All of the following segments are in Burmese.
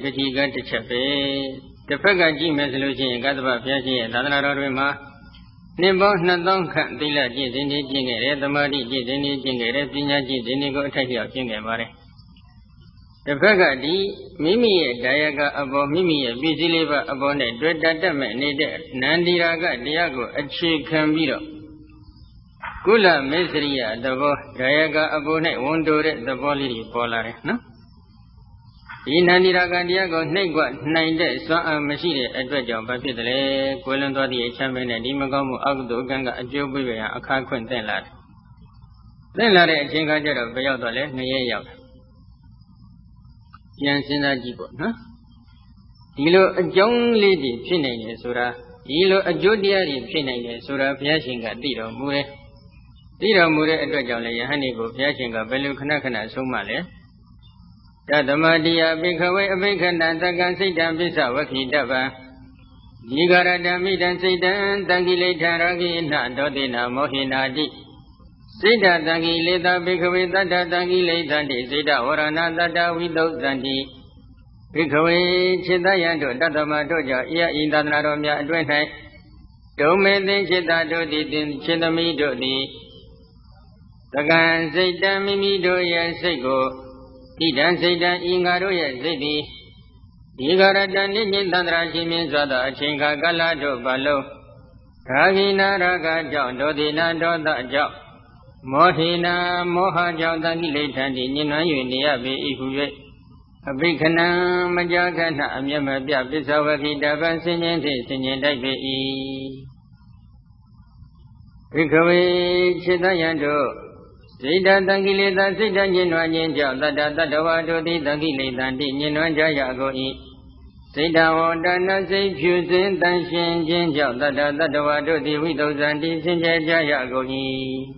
ပတိကတစ်ချက်ပဲတစ်ဖက်ကကြည့်မယ်ဆိုလို့ရှိရင်ကတ္တဗဘုရားရှင်ရဲ့သာသနာတော်တွင်မှာနှစ်ပေါင်း2000ခန့်သီလကျင့်စဉ်ကျင့်ခဲ့တယ်သမာဓိကျင့်စဉ်ကျင့်ခဲ့တယ်ပညာကျင့်စဉ်ကိုအထိုက်လျောက်ကျင့်ခဲ့ပါတယ်တစ်ဖက်ကဒီမိမိရဲ့ဒါယကအပေါ်မိမိရဲ့ပစ္စည်းလေးပါအပေါ်နဲ့တွေ့တတ်မဲ့နေတဲ့နန္ဒီရာကတရားကိုအခြေခံပြီးတော့ကုလမေစရိယသဘောဒါယကအပေါ်နဲ့ဝန်တိုတဲ့သဘောလေးတွေပေါ်လာတယ်နော်ဒီနန္ဒီရာကတရားကိုနှိပ်ကွနိုင်တဲ့စွမ်းအားမရှိတဲ့အတွက်ကြောင့်ဘာဖြစ်တယ်လဲကိုယ်လွန်သွားသည့်အချမ်းပဲနဲ့ဒီမကောင်းမှုအကုသိုလ်ကံကအကျိုးပေးရန်အခါခွင့်သင့်လာတယ်သင့်လာတဲ့အချိန်ခါကျတော့ဘယ်ရောက်တော့လဲ2ရက်ရောက်တယ်ပြန်စဉ်းစားကြည့်ပေါ့နော်ဒီလိုအကြောင်းလေးတွေဖြစ်နိုင်တယ်ဆိုတာဒီလိုအကျိုးတရားတွေဖြစ်နိုင်တယ်ဆိုတာဘုရားရှင်ကသိတော်မူတယ်သိတော်မူတဲ့အတွက်ကြောင့်လည်းယဟန်ဒီကိုဘုရားရှင်ကဘယ်လိုခဏခဏဆုံးမလဲတသမတိယပိခဝေအဘိခဏသကံစိတ်တံပစ္စဝခိတပံဒီဂရတမိတံစိတ်တံတံကိလေထာရဂိနဒောတိနာမောဟိနာတိစိတ်တတံကိလေသာပိခဝေတတ္တတံကိလေသန္တိစိတ်တဝရဏတတ္တဝိသုသန္တိပိခဝေจิตယံတို့တတ္တမတို့ကြောင့်ဤသာသနာတော်များအတွင်း၌ဒုမေသိจิตတို့သည်จิตသမီးတို့သည်သကံစိတ်တံမိမိတို့ရဲ့စိတ်ကိုဣဒံစိတ်တံဤငါတို့ရဲ့စိတ်သည်ဒီဂရတနိမိသန္တရာရှင်မြင်စွာသောအချိန်ခါကာလတို့ဘလုံးရာဂိနာရာဂကြောင့်ဒေါတိနာဒေါသကြောင့်မောဟိနာမောဟကြောင့်တန်ကိလေသာတိညှဉ်းနှွမ်း၍နေရပေ၏ဟု၍အဘိခဏံမကြာခဏအမျက်မပြပစ္စဝခိတပံဆင်ញင်ဖြင့်ဆင်ញင်တိုက်ပေ၏ဘိခဝေจิตယံတို့စိတ်တံကိလေသာစိတ်တညှဉ်းနှွမ်းခြင်းကြောင့်တတ္တတတ္တဝါတို့သည်တံကိလေသာတိညှဉ်းနှွမ်းကြရကုန်၏စိတ်တဝတ္တနစိတ်ဖြူစင်တန်ရှင်ခြင်းကြောင့်တတ္တတတ္တဝါတို့သည်ဝိသုဇံတိစင်ကြယ်ကြရကုန်၏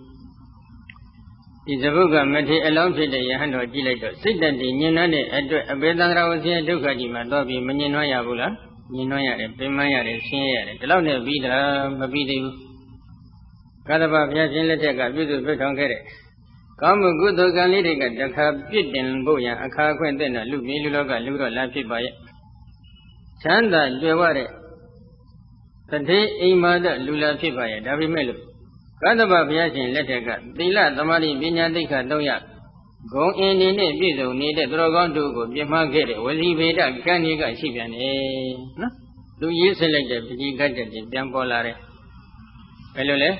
ဒီသဘုကမထေအလောင်းဖြစ်တဲ့ယဟန်တော်ကြည့်လိုက်တော့စိတ်တညှဉ်းနှွမ်းတဲ့အတွက်အပေသံဃာဝဆင်းဒုက္ခကြီးမှာတော့ပြီးမညှဉ်းနှွမ်းရဘူးလားညှဉ်းနှွမ်းရတယ်ပင်ပန်းရတယ်ဆင်းရဲရတယ်ဒီလောက်နဲ့ပြီးတာမပြီးသေးဘူးကတ္တဗဘုရားရှင်လက်ထက်ကပြုစုပြုထောင်ခဲ့တဲ့ကောင်းမှုကုသိုလ်ကံလေးတွေကတခါပြစ်တင်ဖို့ရန်အခါခွင့်တဲ့လူပြည်လူလောကလူတော့လာဖြစ်ပါရဲ့ချမ်းသာကြွယ်ဝတဲ့တတိအိမ်မာတဲ့လူလာဖြစ်ပါရဲ့ဒါပေမဲ့လို့ကတ္တဗဘုရားရှင်လက်ထက်ကသီလသမာဓိပညာသိက္ခာ3ရပ်ဂုဏ်အင်းနေနဲ့ပြည့်စုံနေတဲ့သူတော်ကောင်းတို့ကိုပြမခဲ့တဲ့ဝစီဗေဒကံကြီးကရှိပြန်တယ်နော်လူရေးဆက်လိုက်တဲ့ပဋိကတ္တတွေပြန်ပေါ်လာတယ်ဘယ်လိုလဲ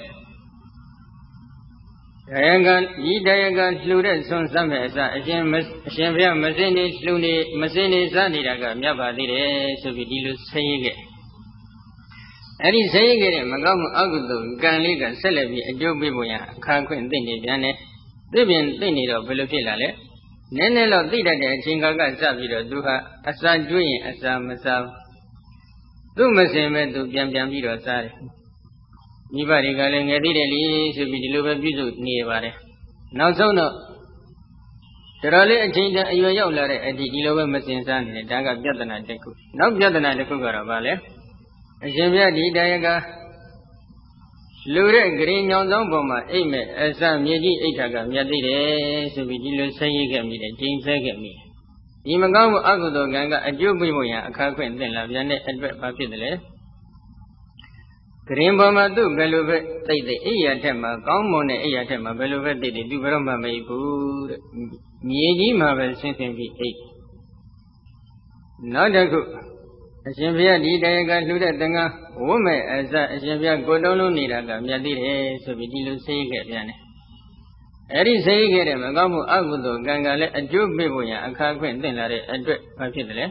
တရားကလှူတဲ့ဆွန်စမ်းမဲ့အစအရှင်ဘုရားမစင်းနေလှူနေမစင်းနေစားနေတာကမြတ်ပါသေးတယ်ဆိုပြီးဒီလိုဆင်းရဲခဲ့အဲ့ဒီဆင်းရဲခဲ့တဲ့မကောင်းမှုအကုသိုလ်ကံလေးကဆက်လက်ပြီးအကျိုးပေးဖို့ရအခါခွင့်သိနေပြန်တယ်သိပြင်သိနေတော့ဘယ်လိုဖြစ်လာလဲနည်းနည်းတော့သိတတ်တဲ့အချိန်ကစပြီးတော့သူဟာအစာကျွေးရင်အစာမစားသူ့မစင်မဲ့သူပြန်ပြီးတော့စားတယ်မိဘတွေကလည်းငယ်သေးတယ်လေဆိုပြီးဒီလိုပဲပြုစုနေရပါတယ်နောက်ဆုံးတော့တော်လေးအချိန်တန်အရွယ်ရောက်လာတဲ့အထိဒီလိုပဲမစင်စားနေတယ်ဒါကပြဿနာတစ်ခုနောက်ပြဿနာတစ်ခုကတော့ဗာလဲအရှင်ဘုရားဒီတရားကလူတဲ့ဂရင်ညောင်ဆောင်ပေါ်မှာအိတ်မဲ့အစမြေကြီးအိတ်ထာကမြတ်သေးတယ်ဆိုပြီးဒီလိုဆင်းရဲခဲ့မိတယ်ကျင်းဆဲခဲ့မိတယ်ဒီမကောင်းမှုအကုသိုလ်ကံကအကျိုးပေးဖို့ရန်အခါခွင့်သင့်လာပြန်တဲ့အတွက်ဘာဖြစ်တယ်လဲဂရင်ပေါ်မှာသူ့ဘယ်လိုပဲသိအိယာထက်မှာကောင်းမွန်တဲ့အိယာထက်မှာဘယ်လိုပဲသိသူဘယ်တော့မှမအိပ်ဘူးတဲ့မြေကြီးမှာပဲဆင်းပြီးအိပ်နောက်တစ်ခုအရှင်ဘုရားဒီတရားကလှူတဲ့တန်ခါဝတ်မဲ့အစအရှင်ဘုရားကိုယ်တုံးလုံးနေတာကမြတ်သေးတယ်ဆိုပြီးဒီလိုဆေးခဲ့ပြန်တယ်အဲ့ဒီဆေးခဲ့တဲ့မကောင်းမှုအကုသိုလ်ကံကလည်းအကျိုးပေးဖို့ရန်အခါခွင့်သင့်လာတဲ့အတွက်ဘာဖြစ်တယ်လဲ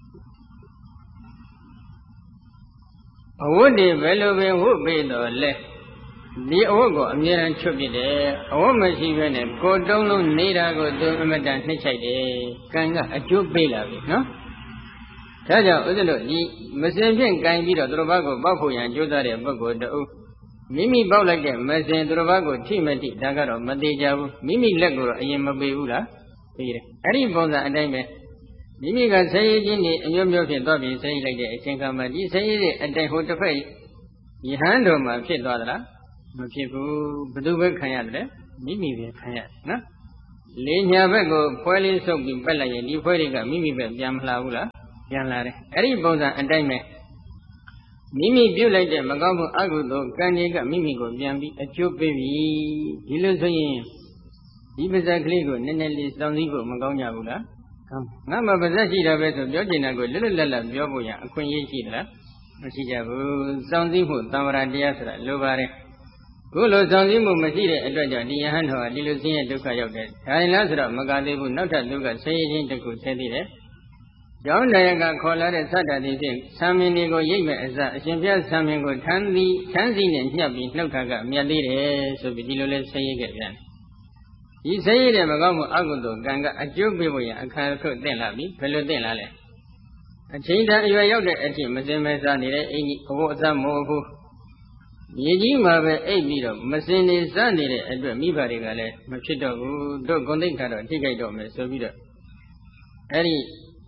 အဝတ်တွေဘယ်လိုပဲဝတ်ပေးတော့လဲဒီအဝတ်ကိုအမြဲတမ်းချွတ်ပြတယ်အဝတ်မရှိဘဲနဲ့ကိုယ်တုံးလုံးနေတာကိုသူအမတန်နှိမ့်ချိုက်တယ်ကံကအကျိုးပေးလာပြီနော်ဒါကြောင့်ဥစ္စလို့ဒီမစင်ဖြင့်ကင်ပြီးတော့သူတော်ဘာကိုပေါက်ဖို့ရန်ကြိုးစားတဲ့ပုဂ္ဂိုလ်တဦးမိမိပေါက်လိုက်တဲ့မစင်သူတော်ဘာကိုထိမထိဒါကတော့မသေးကြဘူးမိမိလက်ကိုတော့အရင်မပေးဘူးလားပေးတယ်အဲ့ဒီပုံစံအတိုင်းပဲမိမိကဆင်းရဲခြင်းတွေအမျိုးမျိုးဖြင့်သွားပြီးဆင်းရဲလိုက်တဲ့အချိန်ခါမှာဒီဆင်းရဲတဲ့အတိုင်းဟိုတစ်ဖက်ယဟန်တော်မှာဖြစ်သွားသလားမဖြစ်ဘူးဘယ်သူပဲခံရတယ်မိမိပဲခံရနော်လေညာဘက်ကိုဖွဲလေးဆုပ်ပြီးပက်လိုက်ရင်ဒီဖွဲတွေကမိမိပဲပြန်မလှဘူးလားပြန်လာတယ်အဲ့ဒီပုံစံအတိုင်းပဲမိမိပြုတ်လိုက်တဲ့မကောင်းမှုအကုသိုလ်ကံတွေကမိမိကိုပြန်ပြီးအကျိုးပေးပြီဒီလိုဆိုရင်ဒီပါဇက်ကလေးကိုနည်းနည်းလေးစောင့်စည်းဖို့မကောင်းကြဘူးလားငါမှပါဇက်ရှိတာပဲဆိုပြောချင်တာကိုလွတ်လွတ်လပ်လပ်ပြောဖို့ရအခွင့်အရေးရှိသလားမရှိကြဘူးစောင့်စည်းမှုသံဝရတရားဆိုတာလိုပါတယ်ခုလိုစောင့်စည်းမှုမရှိတဲ့အတွက်ကြောင့်ဒီယဟန်တော်ကဒီလိုဆင်းရဲဒုက္ခရောက်တယ်ဒါရင်လားဆိုတော့မကသေးဘူးနောက်ထပ်ဒုက္ခဆင်းရဲခြင်းတစ်ခုဆဲသေးတယ်ကျောင်းတရားကခေါ်လာတဲ့သတ္တတိဖြင့်သံမင်းတွေကိုရိပ်မဲ့အစအရှင်ဘုရားသံမင်းကိုထမ်းစီနဲ့ညှပ်ပြီးနှုတ်ထားကမြတ်သေးတယ်ဆိုပြီးဒီလိုလဲဆဲရဲခဲ့ပြန်ဒီဆဲရဲတဲ့မကောင်းမှုအကုသိုလ်ကံကအကျိုးပေးဖို့ရအခါခုတ်တင်လာပြီဘယ်လိုတင်လာလဲအချိန်တန်အရွယ်ရောက်တဲ့အချိန်မစင်မဲစားနေတဲ့အင်းကြီးအဖို့အစမိုးဘူးမြေကြီးမှာပဲအိပ်ပြီးတော့မစင်နေစားနေတဲ့အတွက်မိဘတွေကလည်းမဖြစ်တော့ဘူးတို့ဂုဏ်သိက္ခာတော့ထိခိုက်တော့မယ်ဆိုပြီးတော့အဲ့ဒီ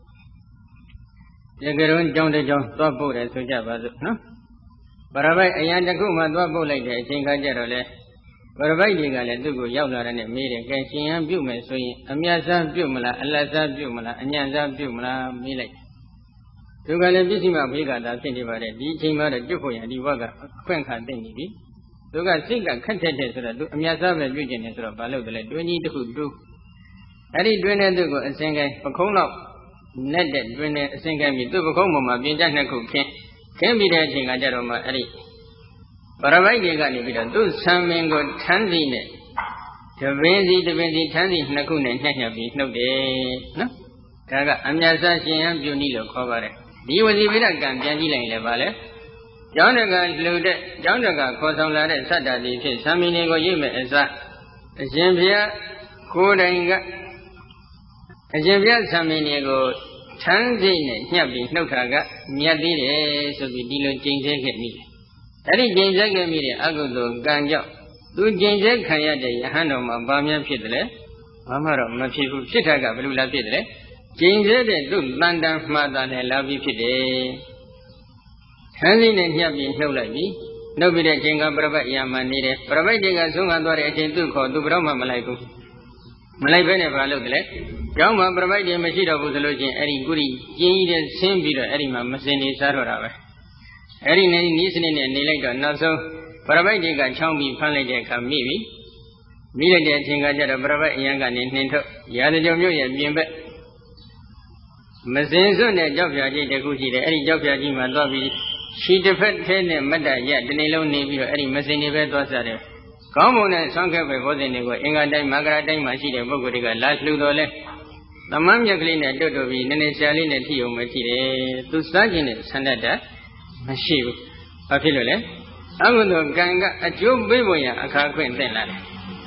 ဒီကရုံးကြောင်းတစ်ကြောင်းသွားပို့တယ်ဆိုကြပါစို့နော်ပရပိုက်အရန်တစ်ခုမှသွားပို့လိုက်တဲ့အချိန်ခါကျတော့လေပရပိုက်တွေကလည်းသူ့ကိုရောက်လာတဲ့နဲ့မေးတယ်ကဲရှင်ရန်ပြုတ်မယ်ဆိုရင်အမြတ်စားပြုတ်မလားအလတ်စားပြုတ်မလားအညံ့စားပြုတ်မလားမေးလိုက်သူကလည်းပစ္စည်းမဖေးကတာဖြစ်နေပါတယ်ဒီအချိန်မှတော့ပြုတ်ဖို့ရဒီဘက်ကအခွင့်ခါသိနေပြီသူကစိတ်ကခက်တဲ့ဆိုတော့သူအမြတ်စားပဲပြုတ်ကျင်တယ်ဆိုတော့ဘာလို့လဲတွင်းကြီးတစ်ခုတူးအဲ့ဒီတွင်းတဲ့သူကိုအစင်ကိုင်းပခုံးတော့နဲ့တဲ့တွင်နဲ့အစင်ကံပြီးသူ့ပခုံးပေါ်မှာပြင်ကြနှစ်ခုခင်းပြီးတဲ့အချိန်ကကြတော့မှအဲ့ဒီပရပိုက်တွေကနေပြီးတော့သူ့ဆံမင်းကိုထမ်းစီနဲ့တပင်းစီထမ်းစီနှစ်ခုနဲ့ညှက်ပြီးနှုတ်တယ်နော်ဒါကအမြတ်စားရှင်ဟန်ပြုနည်းလို့ခေါ်ပါတယ်ဒီဝစီပိဒကံပြန်ကြည့်လိုက်ရင်လည်းဗာလဲကျောင်းတကလှူတဲ့ကျောင်းတကခေါ်ဆောင်လာတဲ့သတ္တတိဖြစ်ဆံမင်းတွေကိုရိပ်မဲ့အစားအရှင်ဘုရားကိုယ်တိုင်ကအရှင်ဘုရားဆံမင်းတွေကိုထမ်းစိတ်နဲ့ညှပ်ပြီးနှုတ်ထားကမြတ်သေးတယ်ဆိုပြီးဒီလိုကျင့်စေခဲ့မိတယ်။အဲ့ဒီကျင့်စေခဲ့မိတဲ့အကုသိုလ်ကံကြောင့်သူကျင့်စေခံရတဲ့ယဟန်တော်မှာဘာများဖြစ်တယ်လဲ။ဘာမှတော့မဖြစ်ဘူးဖြစ်တာကဘယ်လိုလားဖြစ်တယ်လဲ။ကျင့်စေတဲ့သူတန်တန်မှန်တာနဲ့လာပြီးဖြစ်တယ်။ထမ်းစိတ်နဲ့ညှပ်ပြီးနှုတ်လိုက်ပြီးနှုတ်ပြီးတဲ့အချိန်ကပရပိုက်အရာမှနေတယ်။ပရပိုက်တွေကဆုံးခံသွားတဲ့အချိန်သူ့ခေါ်သူဘယ်တော့မှမလိုက်ဘူး။မလိုက်ဘဲနဲ့ဘာလုပ်တယ်လဲကျောင်းမှာပရပိုက်တွေမရှိတော့ဘူးဆိုလို့ချင်းအဲ့ဒီကုရီကျင်းကြီးတဲ့ဆင်းပြီးတော့အဲ့ဒီမှာမစင်နေစားတော့တာပဲအဲ့ဒီနီးစနစ်နဲ့နေလိုက်တော့နောက်ဆုံးပရပိုက်တွေကချောင်းပြီးဖမ်းလိုက်တဲ့အခါမိလိုက်တဲ့အချိန်ကကျတော့ပရပိုက်အရန်ကနေနှင်ထုတ်ရာဇကြုံမြို့ရဲ့ပြင်ဘက်မစင်စွန့်တဲ့ကြောက်ဖြာကြီးတစ်ခုရှိတယ်အဲ့ဒီကြောက်ဖြာကြီးမှာသွားပြီးခြေတစ်ဖက်ထဲနဲ့မတ်တရတနေ့လုံးနေပြီးတော့အဲ့ဒီမစင်တွေပဲသွားစားတယ်ကောင်းမွန်တဲ့ဆွမ်းခဲ့ပဲဘောဇင်တွေကိုအင်္ဂါတိုင်းမဂရတိုင်းမှာရှိတဲ့ပုဂ္ဂိုလ်တွေကလာလှူတော်လဲသမမ်းမြက်ကလေးနဲ့တွတ်တူပြီးနည်းနည်းရှာလေးနဲ့ထိုံမထိတယ်သူစားခြင်းနဲ့ဆန္ဒတမရှိဘူးဘာဖြစ်လို့လဲအကုသိုလ်ကံကအကျိုးပေးဖို့ရအခါခွင့်သင့်လာတယ်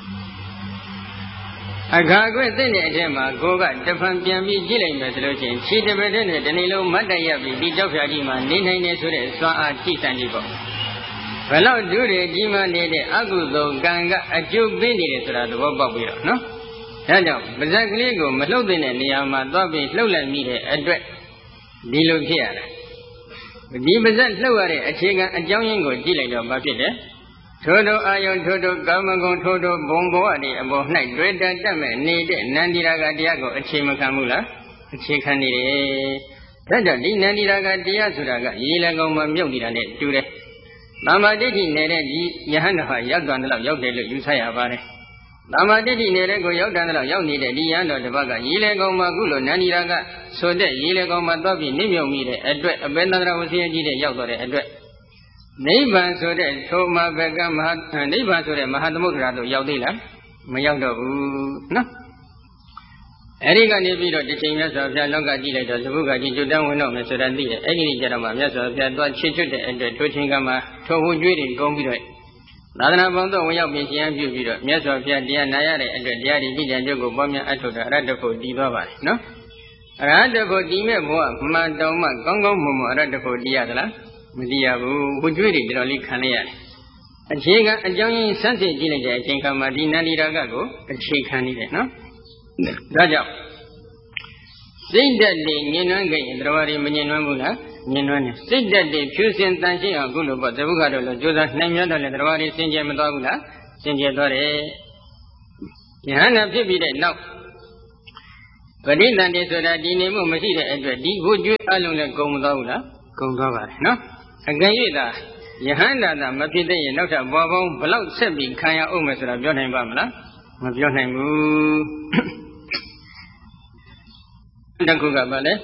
အခါခွင့်သင့်တဲ့အထက်မှာကိုကတဖန်ပြန်ပြီးကြည့်လိုက်မယ်ဆိုလို့ချင်းခြေတစ်ပတ်နဲ့ဒီနေ့လုံးမတ်တရပြီးဒီကြောက်ဖြာကြီးမှာနေနိုင်နေဆိုတဲ့စွမ်းအားကြည့်စမ်းကြည့်ပေါ့ဘယ်လောက်ဒုတွေကြီးမှနေတဲ့အကုသိုလ်ကံကအကျိုးပေးနေတယ်ဆိုတာသဘောပေါက်ပြီးတော့နော်ဒါကြောင့်ပါဇက်ကလေးကိုမလှုပ်တဲ့နေရာမှာသွားပြီးလှုပ်လိုက်မိတဲ့အတွက်ဒီလိုဖြစ်ရတာဒီပါဇက်လှုပ်ရတဲ့အခြေခံအကြောင်းရင်းကိုကြည့်လိုက်တော့ဘာဖြစ်လဲထိုတို့အာယုံထိုတို့ကာမဂုဏ်ထိုတို့ဘုံဘဝတွေအပေါ်၌တွေ့တတ်မဲ့နေတဲ့နန္ဒီရာဂတရားကိုအခြေမခံဘူးလားအခြေခံနေတယ်ဒါကြောင့်ဒီနန္ဒီရာဂတရားဆိုတာကရေလကောင်မှာမြုပ်နေတာနဲ့တူတယ်သမ္မာဒိဋ္ဌိနေတဲ့ဒီယဟန္တာဟာရောက်သွားတယ်လို့ရောက်တယ်လို့ယူဆရပါတယ်သမ္မာဒိဋ္ဌိနေတဲ့ကိုရောက်တယ်လို့ရောက်နေတဲ့ဒီယဟန်တော်တစ်ပတ်ကရေလေကောင်မှာခုလိုနန္ဒီရာကဆိုတဲ့ရေလေကောင်မှာသွားပြီးနစ်မြုပ်မိတဲ့အတွက်အပေသန္တရာဝစီယကြီးတဲ့ရောက်သွားတဲ့အတွက်နိဗ္ဗာန်ဆိုတဲ့ထိုမှာဘကမဟာနိဗ္ဗာန်ဆိုတဲ့မဟာသမုဒ္ဒရာတို့ရောက်သေးလားမရောက်တော့ဘူးနော်အဲ့ဒီကနေပြီးတော့တစ်ချိန်မြတ်စွာဘုရားလောကကြည့်လိုက်တော့သဘုကကြီးကျွတ်တန်းဝင်တော့မယ်ဆိုတာသိတယ်အဲ့ဒီကြတော့မှမြတ်စွာဘုရားသွားချစ်ချွတ်တဲ့အတွက်ထိုချိန်ကမှထိုဟိုကျွေးတွေကုန်ပြီးတော့သာသနာပေါင်းတော့ဝင်ရောက်ပြင်ရှင်းပြုပြီးတော့မြတ်စွာဘုရားတရားနာရတဲ့အတွက်တရားဒီကြည်ကြံကြုတ်ကိုပွားများအထောက်တာအရဟတဖို့တည်သွားပါတယ်နော်အရဟတဖို့တည်မဲ့ဘဝမှန်တောင်မှကောင်းကောင်းမွန်မွန်အရဟတဖို့တည်ရသလားမတည်ရဘူးဟိုကျွေးတွေတော်တော်လေးခံလိုက်ရတယ်အခြေခံအကြောင်းရင်းစမ်းစစ်ကြည့်လိုက်တဲ့အချိန်ခါမှာဒီနန္ဒီရာဂကိုအခြေခံနေတယ်နော်ဒါကြောင့်စိတ်ဓာတ်တွေညင်နွမ်းကြရင်တရားတွေမညင်နွမ်းဘူးလားညင်နွမ်းတယ်စိတ်ဓာတ်တွေဖြူစင်တန်ရှင်းအောင်ခုလိုပေါ့သဘုခတို့လိုကြိုးစားနိုင်မြတ်တော့လေတရားတွေစင်ကြယ်မသွားဘူးလားစင်ကြယ်သွားတယ်ယဟန္တာဖြစ်ပြီးတဲ့နောက်ပဋိသန္ဓေဆိုတာဒီနေမှုမရှိတဲ့အတွက်ဒီကိုကျွေးအလုံးနဲ့ဂုံမသွားဘူးလားဂုံသွားပါတယ်နော်အကယ်၍သာယဟန္တာသာမဖြစ်တဲ့ရင်နောက်ထပ်ဘောပေါင်းဘလောက်ဆက်ပြီးခံရအောင်မယ်ဆိုတာပြောနိုင်ပါမလားမပြောနိုင်ဘူးတခုကပါလေ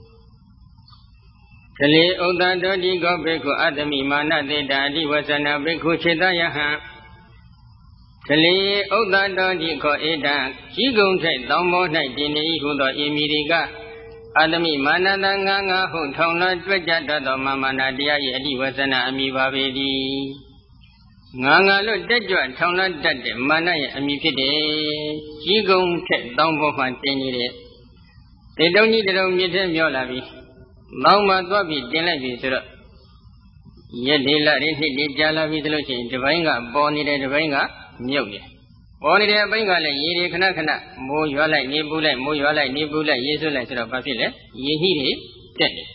ကလေးဥဒ္ဒတောတိကောဘေခုအတ္တမိမာနသေတာအဓိဝဇနာဘေခုခြေတယဟံကလေးဥဒ္ဒတောတိခောဧတံကြီးကုံထိုက်တောင်းပေါ်၌တင်နေ၏ဟုသောဤမိရိကအတ္တမိမာနတငါငါဟုထောင်တော်တွေ့ကြတတ်သောမာနတရား၏အဓိဝဇနာအမိပါပေသည်ငါငါလို့တက်ကြွထောင်တော်တတ်တဲ့မာနရဲ့အမိဖြစ်တယ်ကြီးကုံထိုက်တောင်းပေါ်မှတင်နေတဲ့တေတုံကြီးတုံမြစ်ထဲမျောလာပြီမောင်းမှသွားပြီးတင်လိုက်ပြီဆိုတော့ရက်လေးလလေးနှစ်လေးကြာလာပြီဆိုလို့ရှိရင်ဒီဘိုင်းကပေါ်နေတယ်ဒီဘိုင်းကမြုပ်တယ်ပေါ်နေတဲ့အပိုင်းကလည်းရေတွေခဏခဏမိုးရွာလိုက်နေပူလိုက်မိုးရွာလိုက်နေပူလိုက်ရေဆွလိုက်ဆိုတော့ဘာဖြစ်လဲရေညှိတွေတက်တယ်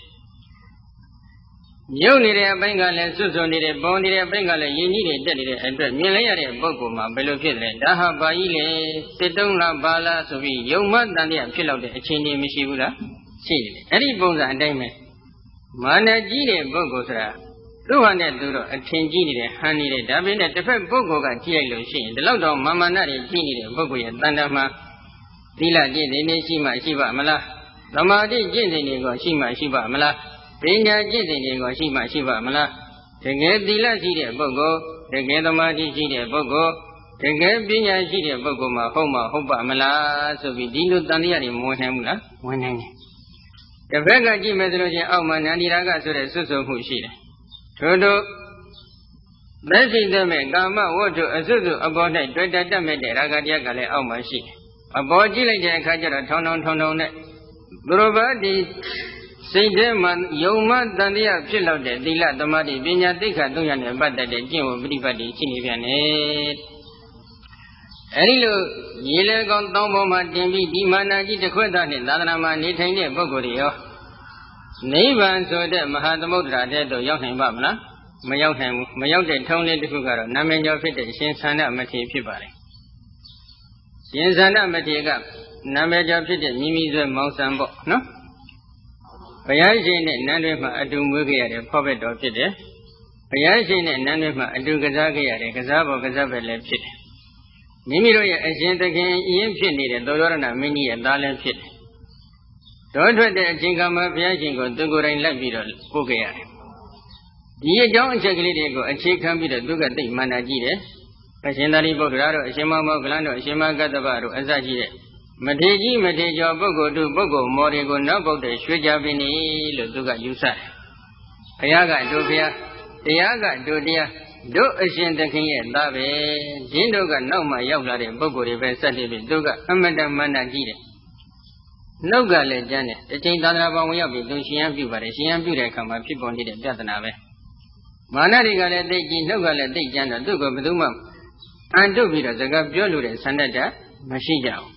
မြုပ်နေတဲ့အပိုင်းကလည်းစွတ်စွန်နေတယ်ပေါ်နေတဲ့အပိုင်းကလည်းရေညှိတွေတက်နေတဲ့အတွက်မြင်လိုက်ရတဲ့ပုဂ္ဂိုလ်မှာဘယ်လိုဖြစ်လဲဒါဟာဘာကြီးလဲစစ်တုံးလားဘာလားဆိုပြီးယုံမှတန်တရားဖြစ်လောက်တဲ့အခြေအနေမရှိဘူးလားရှိတယ်အဲ့ဒီပုံစံအတိုင်းပဲမာနကြီးတဲ့ပုဂ္ဂိုလ်ဆိုတာသူ့ဟာနဲ့သူတော့အထင်ကြီးနေတယ်ဟန်နေတယ်ဒါပေမဲ့တစ်ဖက်ပုဂ္ဂိုလ်ကကြည့်လိုက်လို့ရှိရင်ဒီလောက်တော့မာမနာတွေကြီးနေတဲ့ပုဂ္ဂိုလ်ရဲ့တန်တမှာသီလကျင့်စဉ်တွေရှိမှရှိပါမလားသမာဓိကျင့်စဉ်တွေကရှိမှရှိပါမလားပညာကျင့်စဉ်တွေကရှိမှရှိပါမလားတကယ်သီလရှိတဲ့ပုဂ္ဂိုလ်တကယ်သမာဓိရှိတဲ့ပုဂ္ဂိုလ်တကယ်ပညာရှိတဲ့ပုဂ္ဂိုလ်မှာဟုတ်မှဟုတ်ပါမလားဆိုပြီးဒီလိုတန်တရားတွေမဝင်နိုင်ဘူးလားဝင်နိုင်တယ်တစ်ဖက်ကကြည့်မယ်ဆိုလို့ချင်းအောက်မှာနန္ဒီရာဂဆိုတဲ့စွတ်စွမှုရှိတယ်ထို့သောသက်ရှိသမဲ့ကာမဝတ္ထုအစွတ်စွအပေါ်၌တွေ့တတ်မဲ့တဲ့ရာဂတရားကလည်းအောက်မှာရှိတယ်အပေါ်ကြည့်လိုက်တဲ့အခါကျတော့ထောင်းထောင်းနဲ့သူတို့ဘာဒီစိတ်ထဲမှာယုံမှတန်တရားဖြစ်လောက်တဲ့သီလသမာဓိပညာသိက္ခာ၃ရပ်နဲ့ပတ်သက်တဲ့ကျင့်ဝတ်ပฏิပတ်တွေရှိနေပြန်တယ်အဲဒီလိုရေလေကောင်းတောင်းပေါ်မှာတင်ပြီးဒီမာနကြီးတစ်ခွက်သားနဲ့သာသနာမှာနေထိုင်တဲ့ပုဂ္ဂိုလ်တွေရောနိဗ္ဗာန်ဆိုတဲ့မဟာသမုဒ္ဒရာတဲ့သို့ရောက်နိုင်ပါမလားမရောက်နိုင်ဘူးမရောက်တဲ့ထုံးလေးတစ်ခုကတော့နာမည်ကျော်ဖြစ်တဲ့ရှင်သန္ဓမထေရဖြစ်ပါတယ်ရှင်သန္ဓမထေရကနာမည်ကျော်ဖြစ်တဲ့မိမိဆွဲမောင်ဆံပေါ့နော်ဘုရားရှင်နဲ့နန်းတွင်မှာအတူမွေးခဲ့ရတဲ့ဖောက်ဘက်တော်ဖြစ်တယ်ဘုရားရှင်နဲ့နန်းတွင်မှာအတူကစားခဲ့ရတဲ့ကစားပေါ်ကစားဘက်လည်းဖြစ်တယ်မိမိတို့ရဲ့အရှင်သခင်အရင်ဖြစ်နေတဲ့သောရောရဏမင်းကြီးရဲ့သားလည်းဖြစ်တယ်တော်ထွက်တဲ့အချိန်ကမှဘုရားရှင်ကိုသူကိုယ်တိုင်လိုက်ပြီးတော့ပို့ခဲ့ရတယ်ဒီအကြောင်းအချက်ကလေးတွေကိုအခြေခံပြီးတော့သူကသိမာနကြီးတယ်အရှင်သာရိပုတ္တရာတို့အရှင်မောဂလန်တို့အရှင်မကတ္တဗတို့အစရှိတဲ့မထေကြီးမထေကျော်ပုဂ္ဂိုလ်တို့ပုဂ္ဂိုလ်မော်တွေကိုနောက်ပုတ်တဲ့ရွှေကြပင်နေလို့သူကယူဆတယ်ဘုရားကတို့ဘုရားတရားကတို့တရားတို့အရှင်သခင်ရဲ့သားပဲရင်းတို့ကနောက်မှရောက်လာတဲ့ပုဂ္ဂိုလ်တွေပဲစက်တည်းပြီးသူကအမတမာနကြီးတယ်နှုတ်ကလည်းကျမ်းတယ်အချိန်သာသနာပေါင်းဝင်ရောက်ပြီးသူရှင်ရန်ပြုပါတယ်ရှင်ရန်ပြုတဲ့အခါမှာဖြစ်ပေါ်နေတဲ့ပြဿနာပဲမာနတွေကလည်းသိကြည့်နှုတ်ကလည်းသိကျမ်းတော့သူကဘယ်သူမှအန်တုပြီးတော့စကားပြောလို့တဲ့ဆန္ဒတမရှိကြဘူး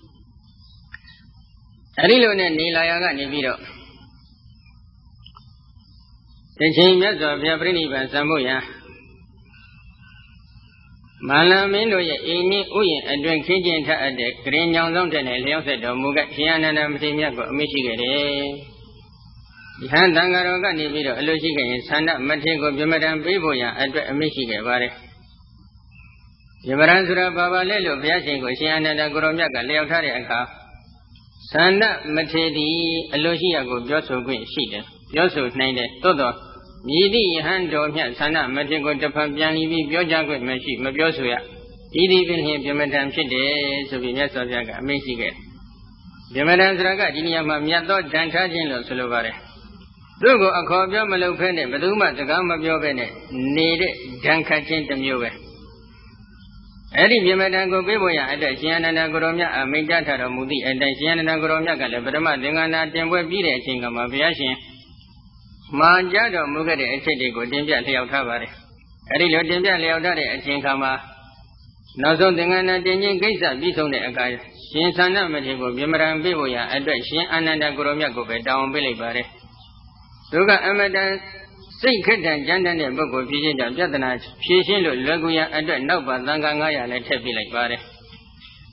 အဲဒီလိုနဲ့နေလာရကနေပြီးတော့တချိန်မြတ်စွာဘုရားပြိဋိဘံစံဖို့ရန်မာလမင်းတို့ရဲ့အိမ်နှင့်ဥယျာဉ်အတွင်ခင်းကျင်းထအပ်တဲ့ဂရင်ညောင်ဆောင်တဲ့နဲ့လျောက်ဆက်တော်မူကရှင်အနန္ဒမထေရမြတ်ကိုအမိရှိခဲ့တယ်။ဒီဟန်တန်ဃာတော်ကနေပြီးတော့အလိုရှိခဲ့ရင်သန္ဓမထေရကိုပြမတံပေးဖို့ရန်အတွက်အမိရှိခဲ့ပါတယ်။ပြမတံဆိုတာဘာပါလဲလို့ဘုရားရှင်ကိုရှင်အနန္ဒကိုရောမြတ်ကလျောက်ထားတဲ့အခါသန္ဓမထေရသည်အလိုရှိရကိုပြောဆိုခွင့်ရှိတယ်။ပြောဆိုနိုင်တယ်သို့တော့မြည်သည့်ယဟန်တော်မြတ်သန္ဓမထေရကိုတစ်ဖန်ပြန်ပြီးပြောကြခွင့်မရှိမပြောဆိုရဒီဒီပင်ဖြင့်ပြမတံဖြစ်တယ်ဆိုပြီးမြတ်စွာဘုရားကအမိန့်ရှိခဲ့ပြမတံဆိုတာကဒီနေရာမှာမြတ်သောဒဏ်ထားခြင်းလို့ဆိုလိုပါတယ်သူ့ကိုအခေါ်ပြောမလုပ်ဖဲနဲ့ဘယ်သူမှစကားမပြောဘဲနဲ့နေတဲ့ဒဏ်ခတ်ခြင်းတစ်မျိုးပဲအဲ့ဒီပြမတံကိုပေးဖို့ရအတွက်ရှင်အနန္ဒကိုရောမြတ်အမိန့်ကြားထားတော်မူသည့်အတိုင်းရှင်အနန္ဒကိုရောမြတ်ကလည်းပထမသင်္ကန်းနာတင်ပွဲပြီးတဲ့အချိန်ကမှဘုရားရှင်မှာကြားတော်မူခဲ့တဲ့အချက်တွေကိုတင်ပြလျှောက်ထားပါတယ်အဲဒီလိုတင်ပြလျှောက်ထားတဲ့အချိန်ခါမှာနောက်ဆုံးသင်္ကန်းနာတင်ခြင်းကိစ္စပြီးဆုံးတဲ့အခါရှင်သန္ဓမထေရကိုပြမရန်ပေးဖို့ရအတွက်ရှင်အာနန္ဒကိုရောမြတ်ကိုပဲတောင်းပေးလိုက်ပါတယ်သူကအမတန်စိတ်ခက်တန်ကြမ်းတမ်းတဲ့ပုဂ္ဂိုလ်ဖြစ်ခြင်းကြောင့်ပြဿနာဖြေရှင်းလို့လွယ်ကူရန်အတွက်နောက်ပါသံဃာ900လည်းထည့်ပေးလိုက်ပါတယ်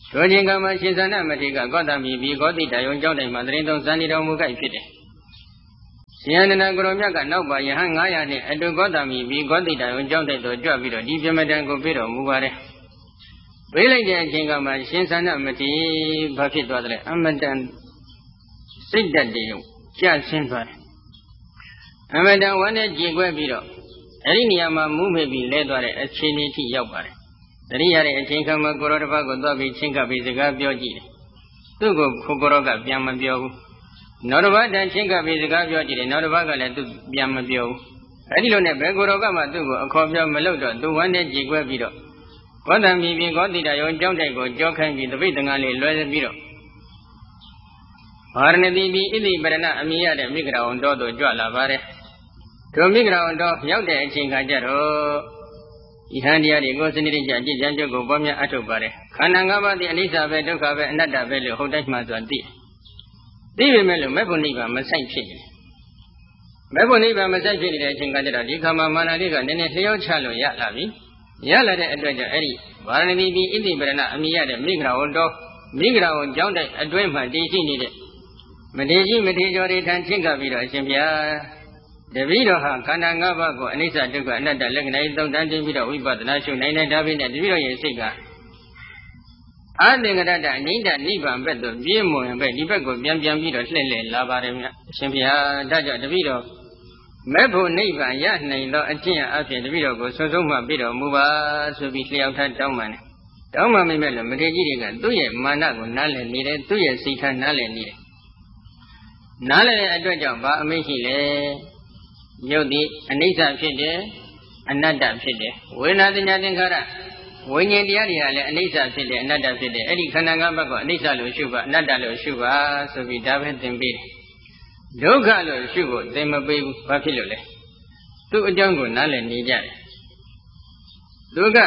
ထိုချိန်ကမှရှင်သန္နမထေရကကောသမိပြီးကောတိတယုံကျောင်းတိုင်မှာတရင်သုံးဇန်နေတော်မူခဲ့ဖြစ်တယ်ရှင်အနန္ဒကိုရောမြတ်ကနောက်ပါယဟန်900နဲ့အတူကောသမိပြီးကောတိတယုံကျောင်းတိုင်သို့ကြွပြီးတော့ဒီပြမတန်ကိုပြေတော်မူပါတယ်ပေးလိုက်တဲ့အချိန်ကမှရှင်သန္နမထေရဘာဖြစ်သွားတယ်လဲအမတန်စိတ်တက်တည်းကျဆင်းသွားတယ်အမတန်ဝမ်းနဲ့ကြေကွဲပြီးတော့အဲ့ဒီနေရာမှာမူးမေ့ပြီးလဲသွားတဲ့အခြေအနေထိရောက်ပါတယ်တတိယတဲ့အချိန်ခါမှာကိုရောတစ်ပါးကိုသွားပြီးချင်းကပ်ပြီးစကားပြောကြည့်တယ်သူ့ကိုကိုရောကပြန်မပြောဘူးနောက်တစ်ပါးတန်ချင်းကပ်ပြီးစကားပြောကြည့်တယ်နောက်တစ်ပါးကလည်းသူပြန်မပြောဘူးအဲ့ဒီလိုနဲ့ဘယ်ကိုရောကမှသူ့ကိုအခေါ်ပြောမလုပ်တော့သူဝမ်းနဲ့ကြေကွဲပြီးတော့ကောသမိပြင်ကောတိတယုံကျောင်းတိုက်ကိုကြောခိုင်းပြီးတပိတ်တငါလေးလွှဲပြီးတော့ဗာရဏသီပြီးဣတိပရဏအမည်ရတဲ့မိဂရာဝန်တော်သို့ကြွလာပါတယ်ထိုမိဂရာဝန်တော်ရောက်တဲ့အချိန်ခါကျတော့ဤဟန်တရားတွေကိုစနစ်တကျအကျင့်ကြံကြုတ်ကိုပေါ်များအထုတ်ပါတယ်ခန္ဓာ၅ပါးသည်အနိစ္စပဲဒုက္ခပဲအနတ္တပဲလို့ဟုတ်တိုင်းမှဆိုတာသိပေမဲ့လို့မေဖို့နိဗ္ဗာန်မဆိုင်ဖြစ်နေမေဖို့နိဗ္ဗာန်မဆိုင်ဖြစ်နေတဲ့အချိန်ကကျတော့ဒီခါမှာမာနလေးကနည်းနည်းလျှော့ချလို့ရလာပြီရလာတဲ့အတွက်ကြောင့်အဲ့ဒီဗာရဏသီပြီးဣတိပရဏအမည်ရတဲ့မိဂရာဝန်တော်မိဂရာဝန်ကျောင်းတိုက်အတွင်းမှာတည်ရှိနေတဲ့မထေရှိမထေကျော်တွေထံချင်းကပ်ပြီးတော့အရှင်ဘုရားတပည့်တော်ဟာခန္ဓာ၅ပါးကိုအနိစ္စဒုက္ခအနတ္တလက္ခဏာသုံးတန်းတင်ပြီးတော့ဝိပဿနာရှုနိုင်တဲ့ဒါဖြင့်တပည့်တော်ရဲ့စိတ်ကအသင်္ကရတအနိဒနိဗ္ဗာန်ဘက်သို့ပြည့်မွန်ပဲဒီဘက်ကိုပြန်ပြီးတော့လှည့်လည်လာပါတယ်မြတ်အရှင်ဘုရားဒါကြောင့်တပည့်တော်မဲ့ဖို့နိဗ္ဗာန်ရနိုင်သောအကျင့်အဖြစ်တပည့်တော်ကိုဆုံးဆုံးမှပြီးတော်မူပါဆိုပြီးလျှောက်ထားတောင်းပန်တယ်တောင်းပန်မိမဲ့လို့မထေရကြီးတွေကသူ့ရဲ့မာနကိုနားလည်နေတယ်သူ့ရဲ့စိတ်ထားနားလည်နေတယ်နားလည်တဲ့အတွက်ကြောင့်ဘာအမိန့်ရှိလဲရုပ်သည်အနိစ္စဖြစ်တယ်အနတ္တဖြစ်တယ်ဝေဒနာသညာသင်္ခါရဝိညာဉ်တရားတွေကလည်းအနိစ္စဖြစ်တယ်အနတ္တဖြစ်တယ်အဲ့ဒီခန္ဓာ၅ပါးကိုအနိစ္စလို့ရှုပါအနတ္တလို့ရှုပါဆိုပြီးဒါပဲသင်ပေးတယ်ဒုက္ခလို့ရှုဖို့သင်မပေးဘူးဘာဖြစ်လို့လဲသူ့အကြောင်းကိုနားလည်နေကြတယ်ဒုက္ခ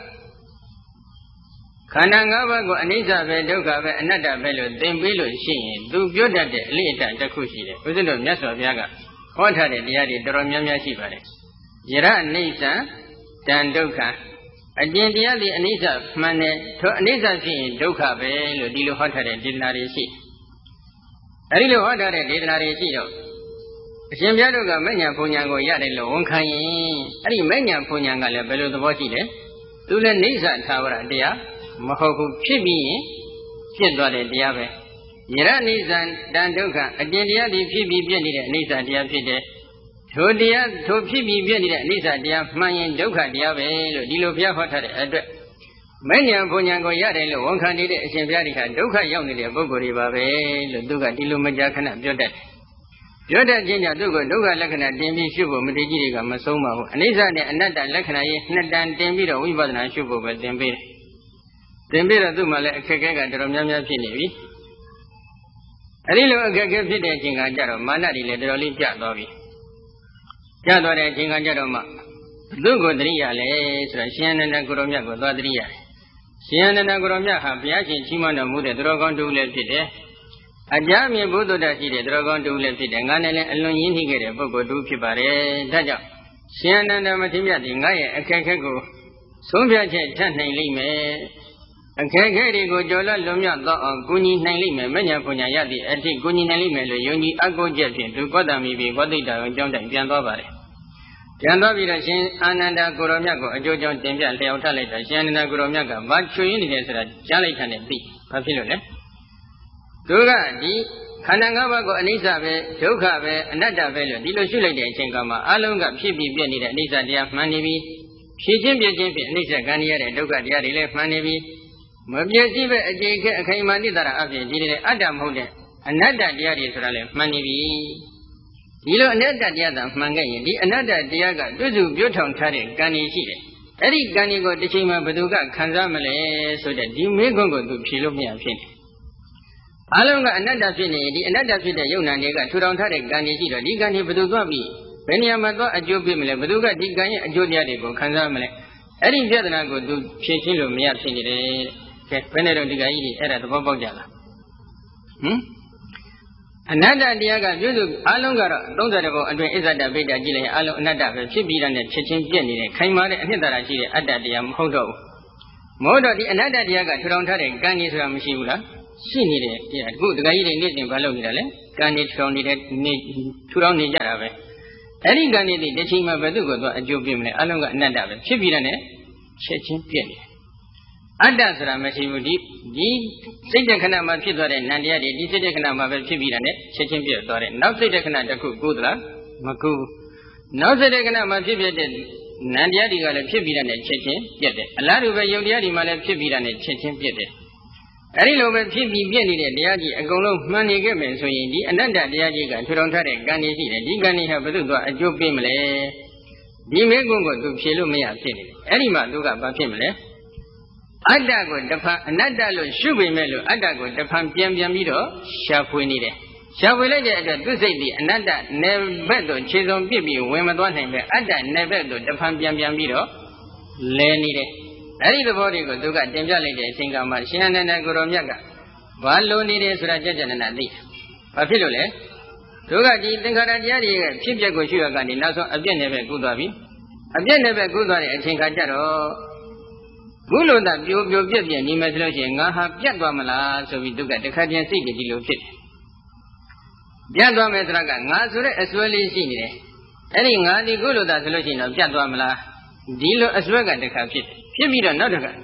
ခန္ဓာ၅ပါးကိုအနိစ္စပဲဒုက္ခပဲအနတ္တပဲလို့သင်ပေးလို့ရှိရင်သူပြောတတ်တဲ့အလေးအတတစ်ခုရှိတယ်ဥစ္စလို့မြတ်စွာဘုရားကဟောထားတဲ့တရားတွေတော်တော်များများရှိပါတယ်ယရအနိစ္စတံဒုက္ခအကျင့်တရားတွေအနိစ္စမှန်တယ်ထိုအနိစ္စဖြစ်ရင်ဒုက္ခပဲလို့ဒီလိုဟောထားတဲ့ဒေသနာတွေရှိအဲဒီလိုဟောထားတဲ့ဒေသနာတွေရှိတော့အရှင်ဘုရားတို့ကမဉ္ဇဉ်ဘုံညာကိုရတယ်လို့ဝန်ခံရင်အဲ့ဒီမဉ္ဇဉ်ဘုံညာကလည်းဘယ်လိုသဘောရှိလဲသူလည်းနိစ္စသာဝရတရားမဟုတ်ဘူးဖြစ်ပြီးရင်ဖြစ်သွားတဲ့တရားပဲယရနိစ္စတံဒုက္ခအကျင့်တရားတွေဖြစ်ပြီးပြည့်နေတဲ့အနိစ္စတရားဖြစ်တဲ့ထိုတရားထိုဖြစ်ပြီးပြည့်နေတဲ့အနိစ္စတရားမှန်ရင်ဒုက္ခတရားပဲလို့ဒီလိုဘုရားဟောထားတဲ့အတွက်မဉ္ဇဉ်ဘုံညာကိုရတယ်လို့ဝန်ခံနေတဲ့အရှင်ဘုရားတွေကဒုက္ခရောက်နေတဲ့ပုဂ္ဂိုလ်တွေပါပဲလို့သူကဒီလိုမကြာခဏပြောတတ်တယ်ပြောတတ်ခြင်းကြောင့်သူကဒုက္ခလက္ခဏာတင်ပြီးရှုဖို့မထေရကြီးတွေကမဆုံးပါဘူးအနိစ္စနဲ့အနတ္တလက္ခဏာရဲ့နှစ်တန်တင်ပြီးတော့ဝိပဿနာရှုဖို့ပဲသင်ပေးတယ်သင်ပေးတော့သူ့မှာလည်းအခက်အခဲကတော်တော်များများဖြစ်နေပြီအဲဒီလိုအခက်အခဲဖြစ်တဲ့အချိန်ကကြတော့မာနတွေလည်းတော်တော်လေးကျသွားပြီကျသွားတဲ့အချိန်ကကြတော့မှသူ့ကိုတရိယာလဲဆိုတော့ရှင်အနန္ဒကိုရောမြတ်ကိုသွားတရိယာရှင်အနန္ဒကိုရောမြတ်ဟာဘုရားရှင်ချီးမွမ်းတော်မူတဲ့သူတော်ကောင်းတူလည်းဖြစ်တယ်အကြမြင်ဘုဒ္ဓတရှိတဲ့သူတော်ကောင်းတူလည်းဖြစ်တယ်ငါနဲ့လည်းအလွန်ရင်းနှီးခဲ့တဲ့ပုဂ္ဂိုလ်တူဖြစ်ပါတယ်ဒါကြောင့်ရှင်အနန္ဒမထေရမြတ်ဒီငါရဲ့အခက်အခဲကိုဆုံးဖြတ်ချက်ထပ်နိုင်လိမ့်မယ်အခက်အခဲတွေကိုကြော်လွတ်လွန်မြောက်သောအောင်ကုညီနိုင်လိမ့်မယ်မဉ္ဇဉ်ဘုံညာရသည့်အထိကုညီနိုင်လိမ့်မယ်လို့ယုံကြည်အကုချက်ဖြင့်သူကောတမီပြီးကောတိတ္တကိုကြောင်းတိုင်ပြန်သွားပါတယ်ပြန်သွားပြီးတော့ရှင်အာနန္ဒကိုရောမြတ်ကိုအကျိုးကြောင့်တင်ပြလျှောက်ထားလိုက်တော့ရှင်အာနန္ဒကိုရောမြတ်ကဘာချွေရင်းနေတယ်ဆိုတာကြားလိုက်တဲ့သိဘာဖြစ်လို့လဲသူကဒီခန္ဓာ၅ပါးကိုအနိစ္စပဲဒုက္ခပဲအနတ္တပဲလို့ဒီလိုရှုလိုက်တဲ့အချိန်ကမှအလုံးကဖြစ်ပြီးပြည့်နေတဲ့အနိစ္စတရားမှန်နေပြီဖြည့်ချင်းပြည့်ချင်းဖြင့်အနိစ္စကံရတဲ့ဒုက္ခတရားတွေလည်းမှန်နေပြီမပြည့်စည်ပဲအကျိခက်အခိုင်အမာတိတရာအဖြစ်ဒီတဲ့အတ္တမဟုတ်တဲ့အနတ္တတရားတွေဆိုတာလည်းမှန်နေပြီဒီလိုအနတ္တတရားသာမှန်ခဲ့ရင်ဒီအနတ္တတရားကတွစုပြောထောင်ထားတဲ့ကံကြီးရှိတယ်အဲ့ဒီကံကြီးကိုတစ်ချိန်မှဘယ်သူကခံစားမလဲဆိုတဲ့ဒီမေးခွန်းကိုသူဖြေလို့မရဖြစ်နေအလုံးကအနတ္တဖြစ်နေရင်ဒီအနတ္တဖြစ်တဲ့ယုံနာတွေကထူထောင်ထားတဲ့ကံကြီးရှိတော့ဒီကံကြီးဘယ်သူသွားပြီးဘယ်နေရာမှာသွားအကျိုးပေးမလဲဘယ်သူကဒီကံရဲ့အကျိုးတရားတွေကိုခံစားမလဲအဲ့ဒီပြဿနာကိုသူဖြေရှင်းလို့မရဖြစ်နေတယ်ကဲဘယ်နဲ့တော့ဒီကကြီးကြီးအဲ့ဒါသဘောပေါက်ကြလားအနတ္တတရားကပြုစုအလုံးကတော့30ဘုံအတွင်းအစ္ဆဒဗိဒ္ဓကြည့်လိုက်ရင်အလုံးအနတ္တပဲဖြစ်ပြီးတဲ့ချက်ချင်းပြည့်နေတဲ့ခိုင်မာတဲ့အနှစ်သာရရှိတဲ့အတ္တတရားမဟုတ်တော့ဘူးမောတော့ဒီအနတ္တတရားကထူထောင်ထားတဲ့ကံကြီးဆိုတာမရှိဘူးလားရှိနေတယ်တရားအခုတခါကြီးတွေနေ့စဉ်ဘာလုပ်နေတာလဲကံကြီးထူထောင်နေတဲ့နေ့ထူထောင်နေကြတာပဲအဲ့ဒီကံကြီးတွေတစ်ချိန်မှဘယ်သူ့ကိုသွားအကျိုးပေးမလဲအလုံးကအနတ္တပဲဖြစ်ပြီးတဲ့နဲ့ချက်ချင်းပြည့်နေတယ်အတ္တဆိုတာမရှိဘူးဒီစိတ်တခဏမှာဖြစ်သွားတဲ့နံတရားတွေဒီစိတ်တခဏမှာပဲဖြစ်ပြီးတဲ့နဲ့ချက်ချင်းပြည့်သွားတယ်နောက်စိတ်တခဏတစ်ခုကိုးသလားမကိုးနောက်စိတ်တခဏမှာဖြစ်ပြတဲ့နံတရားတွေကလည်းဖြစ်ပြီးတဲ့နဲ့ချက်ချင်းပြည့်တယ်အလားတူပဲယုတ်တရားတွေမှာလည်းဖြစ်ပြီးတဲ့နဲ့ချက်ချင်းပြည့်တယ်အဲဒီလိုပဲဖြစ်ပြီးပြည့်နေတဲ့တရားကြီးအကုန်လုံးမှန်နေခဲ့မယ်ဆိုရင်ဒီအနတ္တတရားကြီးကထူထောင်ထားတဲ့ကံကြီးရှိတယ်ဒီကံကြီးဟာဘယ်သူကအကျိုးပေးမလဲဒီမေကွန်းကိုသူဖြေလို့မရဖြစ်နေတယ်အဲ့ဒီမှာသူကဘာဖြစ်မလဲအတ္တကိုတဖန်အနတ္တလို့ရှုပေမဲ့လို့အတ္တကိုတဖန်ပြန်ပြီးတော့ရှာဖွေနေတယ်ရှာဖွေလိုက်တဲ့အတွက်သူစိတ်ဒီအနတ္တနယ်ဘက်သို့ခြေစုံပြစ်ပြီးဝင်မသွားနိုင်ပဲအတ္တနယ်ဘက်သို့တဖန်ပြန်ပြီးတော့လဲနေတယ်အဲ့ဒီသဘောတွေကိုသူကတင်ပြလိုက်တဲ့အချိန်ကမှရှင်အနန္ဒကိုရောမြတ်ကဘာလို့နေတယ်ဆိုတာကြကြနနာသိဘာဖြစ်လို့လဲသူကဒီသင်္ခါရတရားတွေကဖြစ်ပျက်ကိုရှုရကနေနောက်ဆုံးအပြည့်နယ်ဘက်ကူးသွားပြီအပြည့်နယ်ဘက်ကူးသွားတဲ့အချိန်ခါကျတော့ဘုလိုသာပြိုပြက်နေမယ်ဆိုလို့ရှိရင်ငါဟာပြတ်သွားမလားဆိုပြီးသူကတခါတည်းစိတ်တည်းဒီလိုဖြစ်တယ်ပြတ်သွားမယ်ဆိုတာကငါဆိုတဲ့အစွဲလေးရှိနေတယ်အဲ့ဒီငါဒီဘုလိုသာဆိုလို့ရှိရင်တော့ပြတ်သွားမလားဒီလိုအစွဲကတခါဖြစ်ပြီးတော့နောက်တစ်ခါ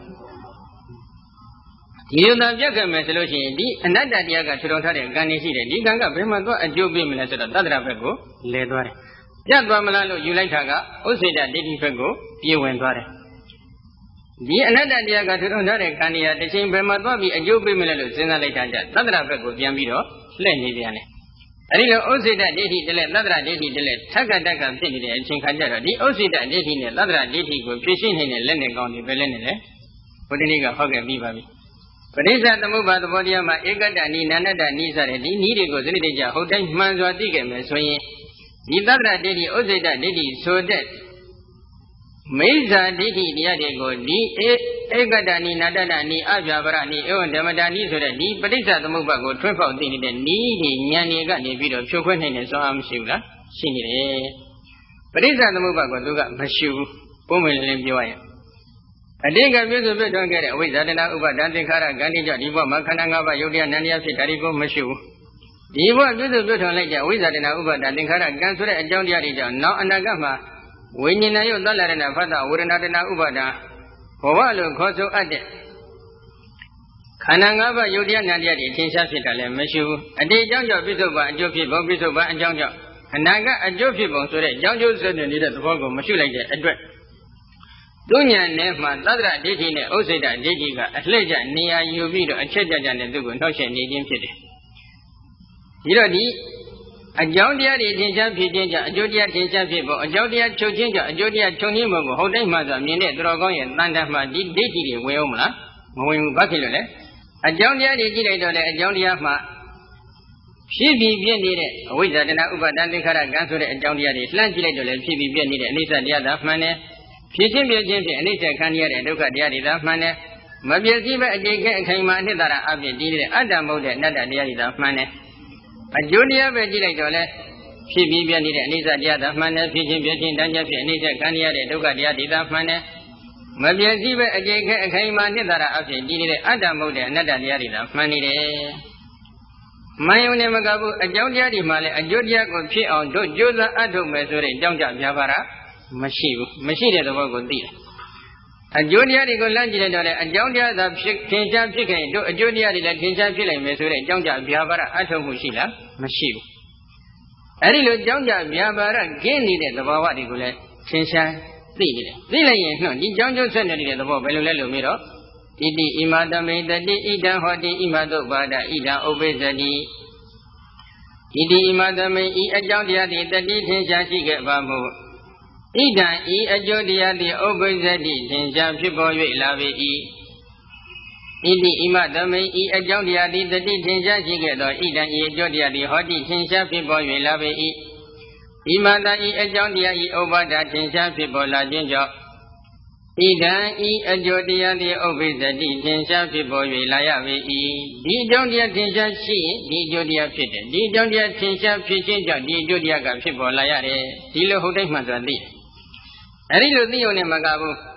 ဒီလိုသာပြတ်ခဲ့မယ်ဆိုလို့ရှိရင်ဒီအနတ္တတရားကထူထောင်ထားတဲ့ကံနေရှိတယ်ဒီကံကဘယ်မှာသွားအကျိုးပေးမလဲဆိုတော့သတ္တရဘက်ကိုလဲသွားတယ်ပြတ်သွားမလားလို့ယူလိုက်တာကဥစ္စေတဒိဋ္ဌိဘက်ကိုပြေဝင်သွားတယ်ဒီအနတ္တတရားကထူထောင်ထားတဲ့ကံနေရာတစ်ချိန်ဘယ်မှာသွားပြီးအကျိုးပေးမလဲလို့စဉ်းစားလိုက်တာကြသတ္တရဘက်ကိုပြန်ပြီးတော့လှည့်နေပြန်တယ်အဲဒီလိုဥစ္စေတဒိဋ္ဌိတလဲသတ္တရဒိဋ္ဌိတလဲထက်ကတက်ကဖြစ်နေတဲ့အချိန်ခါကျတော့ဒီဥစ္စေတဒိဋ္ဌိနဲ့သတ္တရဒိဋ္ဌိကိုဖြည့်ရှင်းနေတဲ့လက်နဲ့ကောင်းတယ်ပဲလက်နဲ့လဲဘုဒ္ဓနည်းကဟောခဲ့ပြီးပါပြီပရိစ္ဆသမုပ္ပါသဘောတရားမှာဧကတ္တနိနာနတ္တနိစတဲ့ဒီနည်းတွေကိုစနစ်တကျဟုတ်တိုင်းမှန်စွာသိခဲ့မယ်ဆိုရင်ဒီသတ္တရဒိဋ္ဌိဥစ္စေတဒိဋ္ဌိဆိုတဲ့မိစ္ဆာဒိဋ္ဌိတရားတွေကိုဒီဧကတ္တနိနာတ္တနိအပြာပရနိဧဝံဓမ္မတာနိဆိုတဲ့ဒီပရိစ္ဆသမုပ္ပါကိုထွန်းဖောက်သိနေတဲ့နည်းတွေဉာဏ်တွေကနေပြီးတော့ဖြိုခွဲနိုင်တဲ့စွမ်းအားမရှိဘူးလားရှိနေတယ်ပရိစ္ဆသမုပ္ပါကိုသူကမရှိဘူးပုံမှန်လည်းပြောရရင်အတိတ်ကပြည့်စုံပြည့်ထွန်းခဲ့တဲ့အဝိဇ္ဇာတဏဥပါဒသင်္ခါရကံတိကြောင့်ဒီဘဝမှာခန္ဓာ၅ပါးယုတ်တရားနန္တရားဖြစ်တာဒီကိုမရှိဘူးဒီဘဝပြည့်စုံပြည့်ထွန်းလိုက်တဲ့အဝိဇ္ဇာတဏဥပါဒသင်္ခါရကံဆိုတဲ့အကြောင်းတရားတွေကြောင့်နောက်အနာဂတ်မှာဝိညာဉ်ယုတ်သလရဏဖတ်တာဝေဒနာတဏဥပါဒဘဝလို့ခေါ်ဆိုအပ်တဲ့ခန္ဓာ၅ပါးယုတ်တရားနန္တရားတွေအထင်ရှားဖြစ်တာလည်းမရှိဘူးအတိတ်အကြောင်းကြောင့်ပြစ္ဆုတ်ပါအကျိုးဖြစ်ပုံပြစ္ဆုတ်ပါအကြောင်းကြောင့်အနာဂတ်အကျိုးဖြစ်ပုံဆိုတဲ့အကြောင်းကျိုးဆက်နေတဲ့သဘောကိုမရှိလိုက်တဲ့အတွက်သူဉာဏ်နဲ့မှသတ္တရဒိဋ္ဌိနဲ့ဥစ္စေတဒိဋ္ဌိကအလှည့်ကျနေရာယူပြီးတော့အချက်ကြနဲ့သူ့ကိုနှောက်ယှက်နေခြင်းဖြစ်တယ်ဒီတော့ဒီအကြောင်းတရားတွေထင်ရှားဖြစ်ခြင်းကြောင့်အကျိုးတရားထင်ရှားဖြစ်ပုံအကြောင်းတရားချုပ်ခြင်းကြောင့်အကျိုးတရားချုပ်ခြင်းပုံကိုဟုတ်တိုင်းမှဆိုမြင်တဲ့သူတော်ကောင်းရဲ့တန်တမ်းမှဒီဒိဋ္ဌိတွေဝင်အောင်မလားမဝင်ဘူးဘာဖြစ်လို့လဲအကြောင်းတရားတွေကြည့်လိုက်တော့လေအကြောင်းတရားမှဖြစ်ပြီးပြည့်နေတဲ့အဝိဇ္ဇာတဏဥပါဒသင်္ခါရကံဆိုတဲ့အကြောင်းတရားတွေလှမ်းကြည့်လိုက်တော့လေဖြစ်ပြီးပြည့်နေတဲ့အနိစ္စတရားသာမှန်တယ်ဖြစ်ခြင်းပြည့်ခြင်းဖြင့်အနိစ္စခံရတဲ့ဒုက္ခတရားတွေသာမှန်တယ်မပြည့်စည်ပဲအကျိတ်ကအခိုင်မာအနှစ်သာရအပြည့်တည်တဲ့အတ္တမဟုတ်တဲ့အနတ္တတရားတွေသာမှန်တယ်အကျိုးတရားပဲကြည့်လိုက်တော့လေဖြစ်ပြီးပြည့်နေတဲ့အနိစ္စတရားသာမှန်တယ်ဖြစ်ခြင်းပြည့်ခြင်းတန်ကြဖြင့်အနိစ္စခံရတဲ့ဒုက္ခတရားတွေသာမှန်တယ်မပြည့်စည်ပဲအကျိတ်ကအခိုင်မာအနှစ်သာရအပြည့်တည်တဲ့အတ္တမဟုတ်တဲ့အနတ္တတရားတွေသာမှန်နေတယ်မှန်ယုံနဲ့မကဘူးအကြောင်းတရားတွေမှလည်းအကျိုးတရားကိုဖြစ်အောင်တို့ကြိုးစားအထုတ်မယ်ဆိုတဲ့အကြောင်းကြပြပါရမရှိဘူးမရှိတဲ့သဘောကိုသိတယ်အကျိုးတရားတွေကိုလမ်းကြည့်လိုက်တော့လေအကြောင်းတရားသာဖြစ်ထင်ရှားဖြစ်ခဲ့ရင်တို့အကျိုးတရားတွေလည်းထင်ရှားဖြစ်နိုင်မယ်ဆိုတဲ့အကြောင်းကြပြပါရအထုတ်မှုရှိလားမရှိဘူးအဲဒီလိုအကြောင်းကြပြပါရကင်းနေတဲ့သဘာဝတွေကိုလည်းထင်ရှားသိနေတယ်သိလိုက်ရင်နှုတ်ဒီကြောင်းကျိုးဆက်နေတဲ့သဘောဘယ်လိုလဲလို့မေးတော့ဣတိဣမတမေတတိဣဒံဟောတိဣမတုပါဒဣဒံဥပိသတိဣတိဣမတမေဤအကြောင်းတရားသည်တတိထင်ရှားရှိခဲ့ပါမှုဣဒံဤအကျိုးတရားသည်ဥပိသတိထင်ရှားဖြစ်ပေါ်၍လာပေ၏ဣတိဣမတမေဤအကြောင်းတရားသည်တတိထင်ရှားရှိခဲ့သောဣဒံဤအကျိုးတရားသည်ဟောတိထင်ရှားဖြစ်ပေါ်၍လာပေ၏ဣမတဤအကြောင်းတရားဤဥပါဒထင်ရှားဖြစ်ပေါ်လာခြင်းကြောင့်ဣဒံဤအကျိုးတရားသည်ဥပိသတိထင်ရှားဖြစ်ပေါ်၍လာရပေ၏ဒီအကြောင်းတရားထင်ရှားရှိရင်ဒီအကျိုးတရားဖြစ်တယ်ဒီအကြောင်းတရားထင်ရှားဖြစ်ခြင်းကြောင့်ဒီအကျိုးတရားကဖြစ်ပေါ်လာရတယ်ဒီလိုဟုတ်တိုင်းမှန်စွာသိတယ်အဲဒီလိုသိုံနဲ့မကဘူး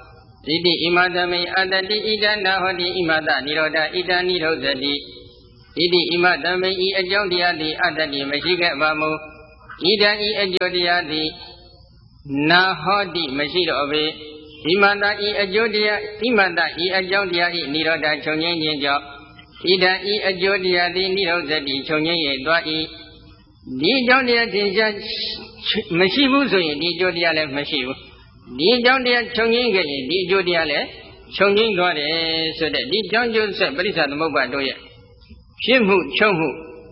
Iti imadami adati idana hodi imada niroda ida nirodati. Iti imadami I ajodiyati adati mashike bamu. Ida I ajodiyati na hodi mashirobe. Imada I ajodiya imada I ajodiyati niroda chonyen yenjo. Ida I ajodiyati nirodati chonyen yedwai. Di ajodiyati mashibu soyin di ajodiyale mashibu. Di ajodiyati chonyen geye di ajodiyale chonyen dware so that di ajodiyati parisathamukpa doye. Shimhu chomhu.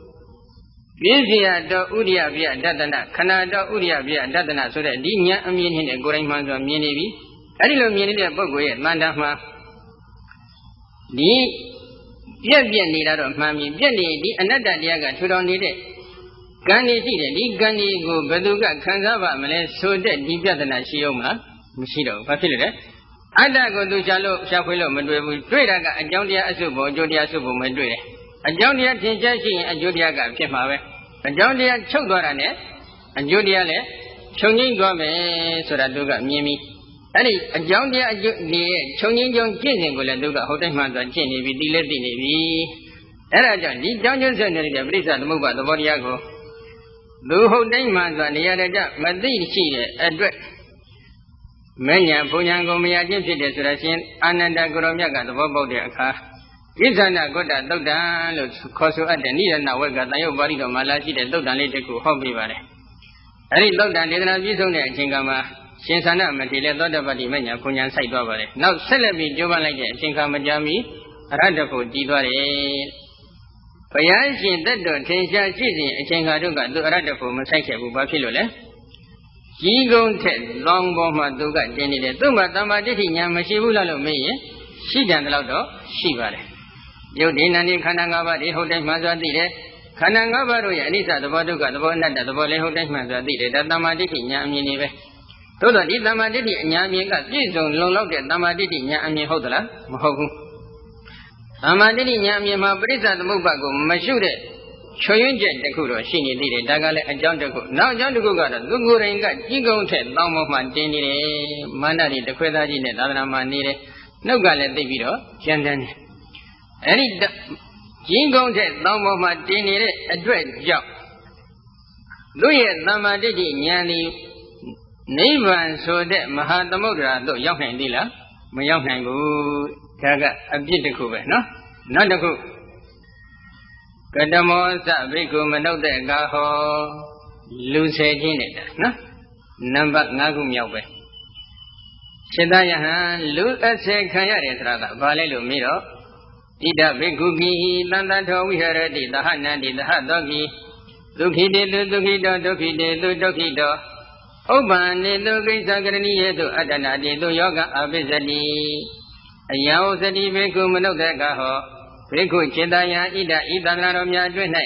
Vizya do uriya vya dadana khana do uriya vya dadana so that di nya amyin hine gorai man so myin ne bi. Adi lo myinနေတဲ့ပုဂ္ဂိုလ်ရဲ့တန်တာမှာဒီပြက်နေတာတော့မှန်ပြီပြက်နေဒီအနတ္တတရားကထူထောင်နေတဲ့ကံနေရှိတယ်ဒီကံဒီကိုဘယ်သူကခံစားပါမလဲဆိုတဲ့ဒီပြဿနာရှိအောင်မလားမရှိတော့ဘူးဘာဖြစ်လဲအတ္တကိုသူရှာလို့ရှာဖွေလို့မတွေ့ဘူးတွေ့တာကအကြောင်းတရားအစုပ်ပေါ်အကျိုးတရားစုပ်ပေါ်မတွေ့တယ်အကြောင်းတရားထင်ရှားရှိရင်အကျိုးတရားကဖြစ်မှာပဲအကြောင်းတရားချုပ်သွားတာနဲ့အကျိုးတရားလည်းချုပ်ငိမ့်သွားမယ်ဆိုတာသူကမြင်ပြီးအဲ့ဒီအကြောင်းတရားအကျိုးနေရဲ့ချုပ်ငိမ့်ကြောင်းကျင့်စဉ်ကိုလည်းသူကဟုတ်တိုင်းမှသွားကျင့်နေပြီသိလည်းသိနေပြီအဲ့ဒါကြောင့်ဒီကြောင်းကျိုးဆက်နေတဲ့ပြိဿသမုပ္ပါသဘောတရားကိုသူဟုတ်တိုင်းမှသွားနေရာတမသိရှိတဲ့အတွက်မဉ္ဇဉ်ဘုံညာကိုမရခြင်းဖြစ်တယ်ဆိုတာရှင်အာနန္ဒကိုရောမြတ်ကသဘောပေါက်တဲ့အခါဣဇာနာဂုတ္တသုတ်တံလို့ခေါ်ဆိုအပ်တဲ့နိရဏဝက်ကတန်ရုပ်ပါဠိတော်မှာလာရှိတဲ့သုတ်တံလေးတစ်ခုဟောပြပါတယ်။အဲဒီသုတ်တံဒေသနာပြည့်စုံတဲ့အချိန်ကမှရှင်သာနမထေရသောတပတိမဉ္ဇဉ်ဘုံညာစိုက်သွားပါတယ်။နောက်ဆက်လက်ပြီးကြိုးပမ်းလိုက်တဲ့အချိန်ကမကြာမီအရဟတဖို့တည်သွားတယ်။ဘုရားရှင်တတ်တော်ထင်ရှားရှိစဉ်အချိန်ခါတို့ကသူအရဟတဖို့မဆိုင်ခဲ့ဘူးဘာဖြစ်လို့လဲ။ကြီးကုန်းထက်လောင်းပေါ်မှာသူကတင်နေတယ်သူ့မှာတမ္မာဒိဋ္ဌိဉာဏ်မရှိဘူးလားလို့မေးရင်ရှိတယ်တော့တော့ရှိပါတယ်။ယုတ်ဒီနန္ဒီခန္ဓာ၅ပါးဒီဟုတ်တိုင်းမှစွာသိတယ်ခန္ဓာ၅ပါးတို့ရဲ့အနိစ္စသဘောဒုက္ခသဘောအနတ္တသဘောလည်းဟုတ်တိုင်းမှစွာသိတယ်ဒါတမ္မာဒိဋ္ဌိဉာဏ်အမြင်နေပဲသို့တော့ဒီတမ္မာဒိဋ္ဌိအဉာဏ်အမြင်ကပြည့်စုံလုံလောက်တဲ့တမ္မာဒိဋ္ဌိဉာဏ်အမြင်ဟုတ်သလားမဟုတ်ဘူးတမ္မာဒိဋ္ဌိဉာဏ်အမြင်မှာပရိစ္ဆသမုပ္ပါကိုမရှုတဲ့ချွေရင်းချက်တစ်ခုတော့ရှိနေသေးတယ်ဒါကလည်းအကြောင်းတစ်ခုနောက်အကြောင်းတစ်ခုကတော့သူကိုယ်တိုင်ကကြီးကုန်းထက်တောင်းပေါ်မှတင်းနေတယ်မာနတွေတစ်ခွဲသားကြီးနဲ့သာသနာမှာနေတယ်နှုတ်ကလည်းသိပြီးတော့ကျန်တယ်အဲ့ဒီကြီးကုန်းတဲ့တောင်းပေါ်မှာတင်နေတဲ့အတွက်ကြောင့်သူ့ရဲ့သမ္မာဒိဋ္ဌိဉာဏ်ဒီနိဗ္ဗာန်ဆိုတဲ့မဟာသမုဒ္ဒရာသို့ရောက်နိုင်သေးလားမရောက်နိုင်ဘူးဒါကအပြစ်တစ်ခုပဲနော်နောက်တစ်ခုကတမောသဘိက္ခုမနုဿတဲ့ကာဟောလူဆယ်ချင်းနေတာနော်နံပါတ်5ခုမြောက်ပဲစေတယဟံလူအစေခံရတယ်ဆိုတာကဘာလဲလို့မေးတော့ဣဒဘိက္ခုကိသန္တထောဝိဟရတိသဟနန္တိသဟသောကိဒုက္ခိတေသူဒုက္ခိတောဒုက္ခိတေသူဒုက္ခိတောဥပ္ပန္နေသူကိစ္စကရဏီယေသူအတ္တနာတေသူယောကအပိစတိအယဝစတိဘိက္ခုမနုဿတဲ့ကာဟောဘိက္ခုစေတယံဣဒဤသန္တနာတော်များအတွင်း၌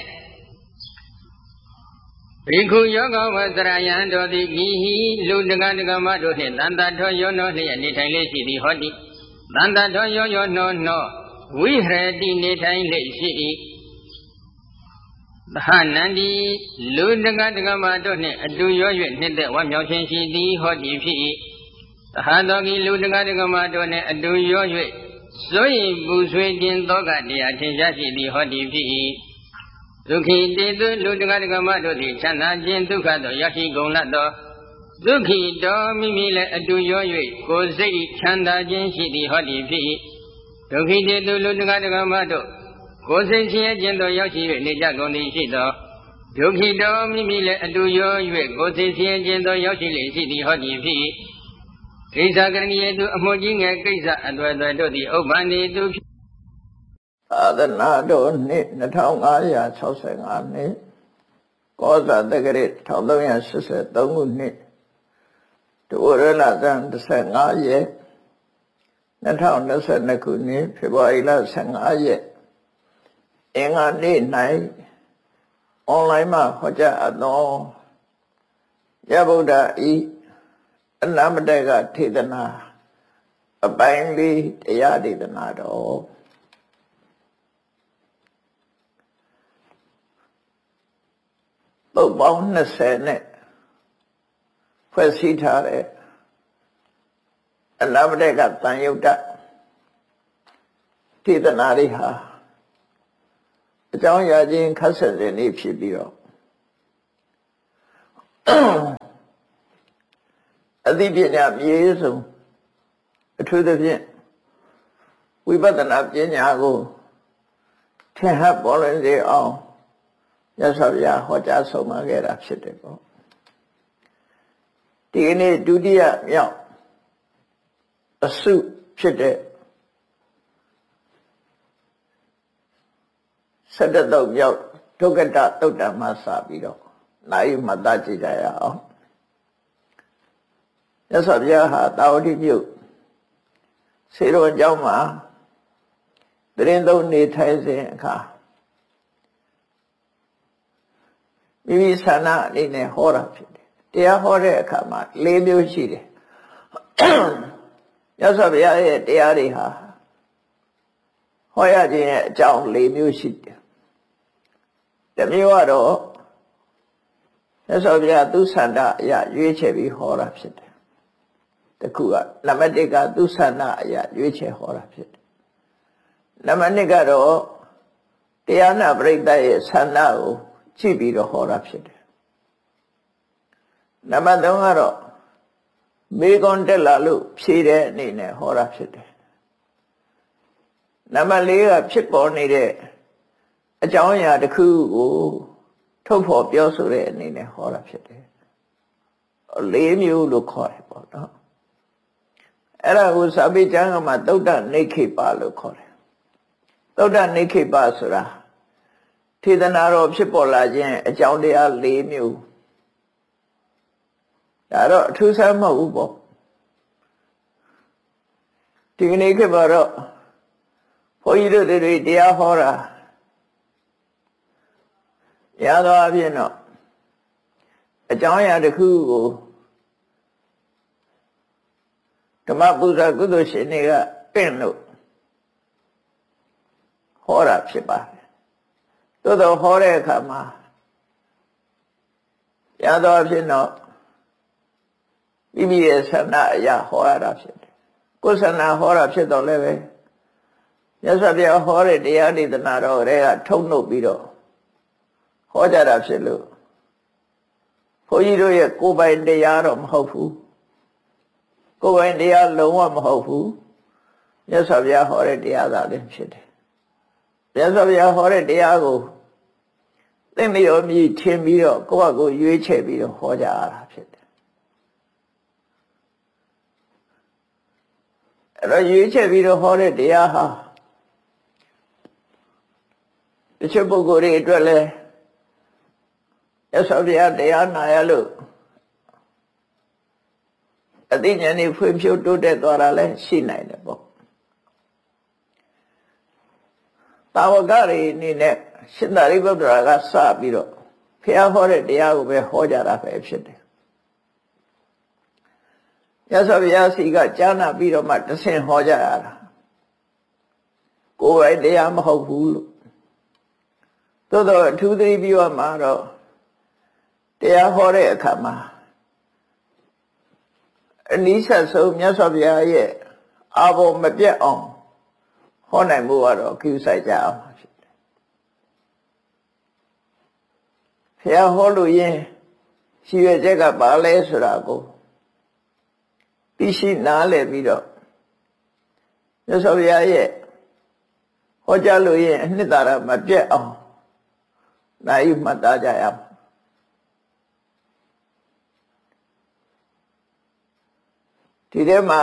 ဘိက္ခုယောဂဝသရယံတော်သည်ဤလူတက္ကတက္ကမတို့နှင့်သန္တထောယောနောလျက်နေထိုင်လေးရှိသည်ဟောတိသန္တထောယောယောနောနောဝိဟရတိနေထိုင်လေးရှိ၏သဟနန္တိလူတက္ကတက္ကမတို့နှင့်အတူရော၍နှစ်သက်ဝမ်းမြောက်ခြင်းရှိသည်ဟောတိဖြစ်၏သဟသောကိလူတက္ကတက္ကမတို့နှင့်အတူရော၍စိုးရိမ်ပူဆွေးခြင်းသောကတရားထင်ရှားရှိသည်ဟောတိဖြစ်၏ဒုက္ခိတေသူလူတက္ကတက္ကမတို့သည်ချမ်းသာခြင်းဒုက္ခတို့ရောက်ရှိကုန်လတ်သောဒုက္ခိတောမိမိလည်းအတူရော၍ကိုယ်စိတ်ချမ်းသာခြင်းရှိသည်ဟောတိဖြစ်၏ဒုက္ခိတေသူလူတက္ကတက္ကမတို့ကိုယ်စိတ်ချင်းခြင်းတို့ရောက်ရှိ၍နေကြကုန်သည်ရှိသောဒုက္ခိတောမိမိလည်းအတူရော၍ကိုယ်စိတ်ချင်းခြင်းတို့ရောက်ရှိလေရှိသည်ဟောတိဖြစ်၏ကိစ္စကရဏီယေသူအမှုကြီးငယ်ကိစ္စအတွေ့အတွေ့တို့သည်ဥပ္ပန္နေသူသာသနာတော်နှစ်2565နှစ်ကောဇာတက္ကရာ1383ခုနှစ်ဒုဝရလဇန်15ရက်2022ခုနှစ်ဖေဖော်ဝါရီလ15ရက်အင်္ဂါနေ့၌အွန်လိုင်းမှာဟောကြားအပ်သောယဗုဒ္ဓဤအနမတကထေသနာအပိုင်းလေးတရားဒေသနာတော်ပုဒ်ပေါင်း20နဲ့ဖွဲ့စည်းထားတဲ့အနာမတက်ကတန်ယုတ်တဒေသနာတွေဟာအကြောင်းအရာချင်းခက်ဆက်တဲ့နေ့ဖြစ်ပြီးတော့အသိပညာပြည့်စုံအထူးသဖြင့်ဝိပဿနာပညာကိုထင်ဟပ်ပေါ်လွင်စေအောင်မြတ်စွာဘုရားဟောကြားဆုံးမခဲ့တာဖြစ်တယ်ပေါ့ဒီကနေ့ဒုတိယမြောက်အစုဖြစ်တဲ့17တုတ်မြောက်ဒုက္ကတသုတ်တံမှာစပြီးတော့နိုင်မှတ်သားကြည့်ကြရအောင်မြတ်စွာဘုရားဟာတာဝတိမြို့စေတော်ကျောင်းမှာတရင်သုံးနေထိုင်စဉ်အခါမိမိဆန္ဒအနေနဲ့ဟောတာဖြစ်တယ်တရားဟောတဲ့အခါမှာ၄မျိုးရှိတယ်မြတ်စွာဘုရားရဲ့တရားတွေဟာဟောရခြင်းရဲ့အကြောင်း၄မျိုးရှိတယ်တစ်မျိုးကတော့မြတ်စွာဘုရားသူဆန္ဒအရာရွေးချယ်ပြီးဟောတာဖြစ်တယ်တခုကနံပါတ်1ကသူဆန္ဒအရာရွေးချယ်ဟောတာဖြစ်တယ်နံပါတ်2ကတော့တရားနာပရိသတ်ရဲ့ဆန္ဒကိုကြည့်ပြီးတော့ဟောတာဖြစ်တယ်နံပါတ်3ကတော့မေကွန်တက်လာလို့ဖြေတဲ့အနေနဲ့ဟောတာဖြစ်တယ်နံပါတ်4ကဖြစ်ပေါ်နေတဲ့အကြောင်းအရာတစ်ခုကိုထုတ်ဖော်ပြောဆိုတဲ့အနေနဲ့ဟောတာဖြစ်တယ်4မျိုးလို့ခေါ်တယ်ပေါ့နော်အဲ့ဒါကိုစာပေကျမ်းမှာသုဒ္ဓနိခေပလို့ခေါ်တယ်သုဒ္ဓနိခေပဆိုတာထေသနာတော်ဖြစ်ပေါ်လာခြင်းအကြောင်းတရား4မျိုးဒါတော့အထူးဆန်းမဟုတ်ဘူးပေါ့ဒီကနေ့ခေတ်မှာတော့ဘုန်းကြီးတို့တွေတရားဟောတာရသောအဖြစ်တော့အကြောင်းအရာတစ်ခုကိုဓမ္မပူဇာကုသိုလ်ရှင်တွေကပင့်လို့ဟောတာဖြစ်ပါတယ်သို့တော်ဟောတဲ့အခါမှာရသောအဖြစ်တော့မိမိရဲ့ဆန္ဒအရာဟောရတာဖြစ်တယ်ကိုယ်ဆန္ဒဟောတာဖြစ်တော့လည်းပဲမြတ်စွာဘုရားဟောတဲ့တရားဒေသနာတော်တွေကထုံနှုတ်ပြီးတော့ဟောကြတာဖြစ်လို့ဘုန်းကြီးတို့ရဲ့ကိုယ်ပိုင်တရားတော့မဟုတ်ဘူးကိုယ်ပိုင်တရားလုံးဝမဟုတ်ဘူးမြတ်စွာဘုရားဟောတဲ့တရားသာလည်းဖြစ်တယ်မြတ်စွာဘုရားဟောတဲ့တရားကိုသိမရောမြည်ထင်ပြီးတော့ကိုယ့်ဟာကိုယ်ရွေးချယ်ပြီးတော့ဟောကြရတာဖြစ်တယ်အဲ့တော့ရွေးချယ်ပြီးတော့ဟောတဲ့တရားဟာတချို့ပုဂ္ဂိုလ်တွေအတွက်လည်းမြတ်စွာဘုရားတရားနာရလို့အသိဉာဏ်နဲ့ဖွံ့ဖြိုးတိုးတက်သွားတာလည်းရှိနိုင်တယ်ပေါ့တာဝကတွေအနေနဲ့ရှင်သာရိပုတ္တရာကစပြီးတော့ဘုရားဟောတဲ့တရားကိုပဲဟောကြတာပဲဖြစ်တယ်မြတ်စွာဘုရားစီကကြားနာပြီးတော့မှတဆင့်ဟောကြရတာကိုယ်ပိုင်တရားမဟုတ်ဘူးလို့သို့တော့အထူးသတိပြုရမှာတော့တရားဟောတဲ့အခါမှာအနည်းဆက်ဆုံးမြတ်စွာဘုရားရဲ့အာဘောမပြတ်အောင်ဟောနိုင်မှုကတော့ကြည့်ဆိုင်ကြအောင်ဖြစ်တယ်ဘုရားဟောလို့ရင်ရှိရချက်ကပါလဲဆိုတာကိုသိရှိနားလည်ပြီးတော့မြတ်စွာဘုရားရဲ့ဟောကြားလို့ရင်အနှစ်သာရမပြတ်အောင်နိုင်မှတ်သားကြရအောင်ဒီထဲမှာ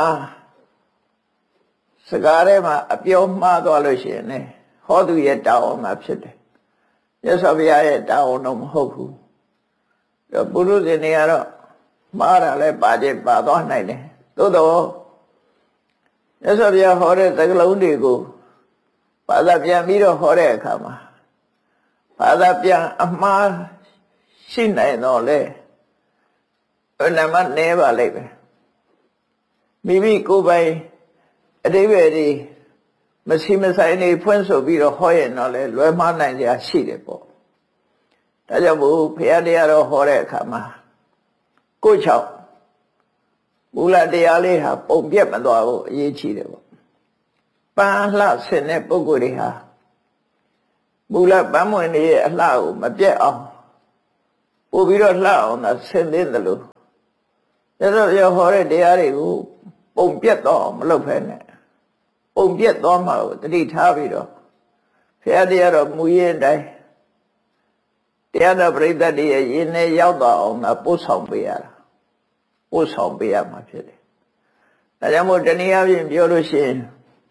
စကားထဲမှာအပြောမှားသွားလို့ရှိရင်လည်းဟောသူရဲ့တာဝန်မှာဖြစ်တယ်မြတ်စွာဘုရားရဲ့တာဝန်တော့မဟုတ်ဘူးပုရုဇဉ်တွေကတော့မှားတာလည်းပါခြင်းပါသွားနိုင်တယ်သို့တော့မြတ်စွာဘုရားဟောတဲ့သကလုံးတွေကိုဘာသာပြန်ပြီးတော့ဟောတဲ့အခါမှာဘာသာပြန်အမှားရှိနိုင်တော့လေအနမနဲပါလိမ့်မယ်မိမိကိုယ်ပိုင်အတိပ္ပယ်ဒီမရှိမဆိုင်နေဖွင့်ဆိုပြီးတော့ဟောရင်တော့လေလွယ်မှားနိုင်ကြရှိတယ်ပေါ့ဒါကြောင့်မို့ဘုရားတရားတော်ဟောတဲ့အခါမှာကိုယ်ချောက်မူလတရားလေးဟာပုံပြက်မသွားဘူးအရေးကြီးတယ်ပေါ့ပန်းလှဆင်တဲ့ပုဂ္ဂိုလ်တွေဟာမူလပန်းမွင်တွေရဲ့အလှကိုမပြက်အောင်ပို့ပြီးတော့လှအောင်သာဆင်သင့်တယ်လို့ဒါဆိုရဟောတဲ့တရားတွေကိုပုံပြက်တော့မလုပ်ဖဲနဲ့ပုံပြက်သွားမှာကိုတတိထားပြီးတော့ဘုရားတရားတော်မူရင်တိုင်းတရားတော်ပြိဿတည်းရဲ့ရင်းနဲ့ရောက်တော့အောင်သာပို့ဆောင်ပေးရတာပို့ဆောင်ပေးရမှာဖြစ်တယ်ဒါကြောင့်မို့တနည်းအားဖြင့်ပြောလို့ရှိရင်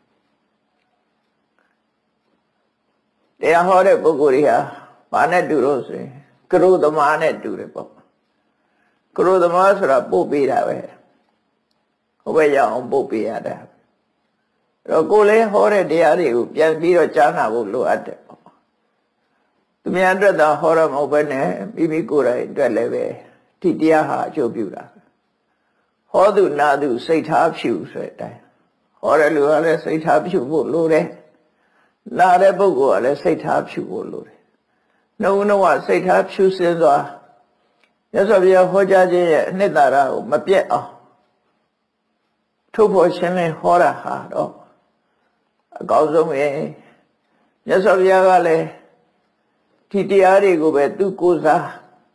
တရားဟောတဲ့ပုဂ္ဂိုလ်တွေဟာဘာနဲ့တူလို့ဆိုရင်ကရုသမားနဲ့တူတယ်ပေါ့ကရုသမားဆိုတာပို့ပေးတာပဲဟိုဘက်ရောက်အောင်ပို့ပေးရတာအဲ့တော့ကိုယ်လည်းဟောတဲ့တရားတွေကိုပြန်ပြီးတော့ကြားနာဖို့လိုအပ်တယ်ပေါ့သူများအတွက်သာဟောရမဟုတ်ဘဲနဲ့မိမိကိုယ်တိုင်အတွက်လည်းပဲဒီတရားဟာအကျိုးပြုတာဟောသူနာသူစိတ်ထားဖြူဆိုတဲ့အတိုင်းဟောတဲ့လူကလည်းစိတ်ထားဖြူဖို့လိုတယ်နာတဲ့ပုဂ္ဂိုလ်ကလည်းစိတ်ထားဖြူဖို့လိုတယ်နှုတ်နှုတ်ကစိတ်ထားဖြူစင်စွာမြတ်စွာဘုရားဟောကြားခြင်းရဲ့အနှစ်သာရကိုမပြတ်အောင်ထုတ်ဖို့ရှင်းလင်းဟောတာဟာတော့အကောင်းဆုံးပဲမြတ်စွာဘုရားကလည်းဒီတရားတွေကိုပဲသူကိုယ်စား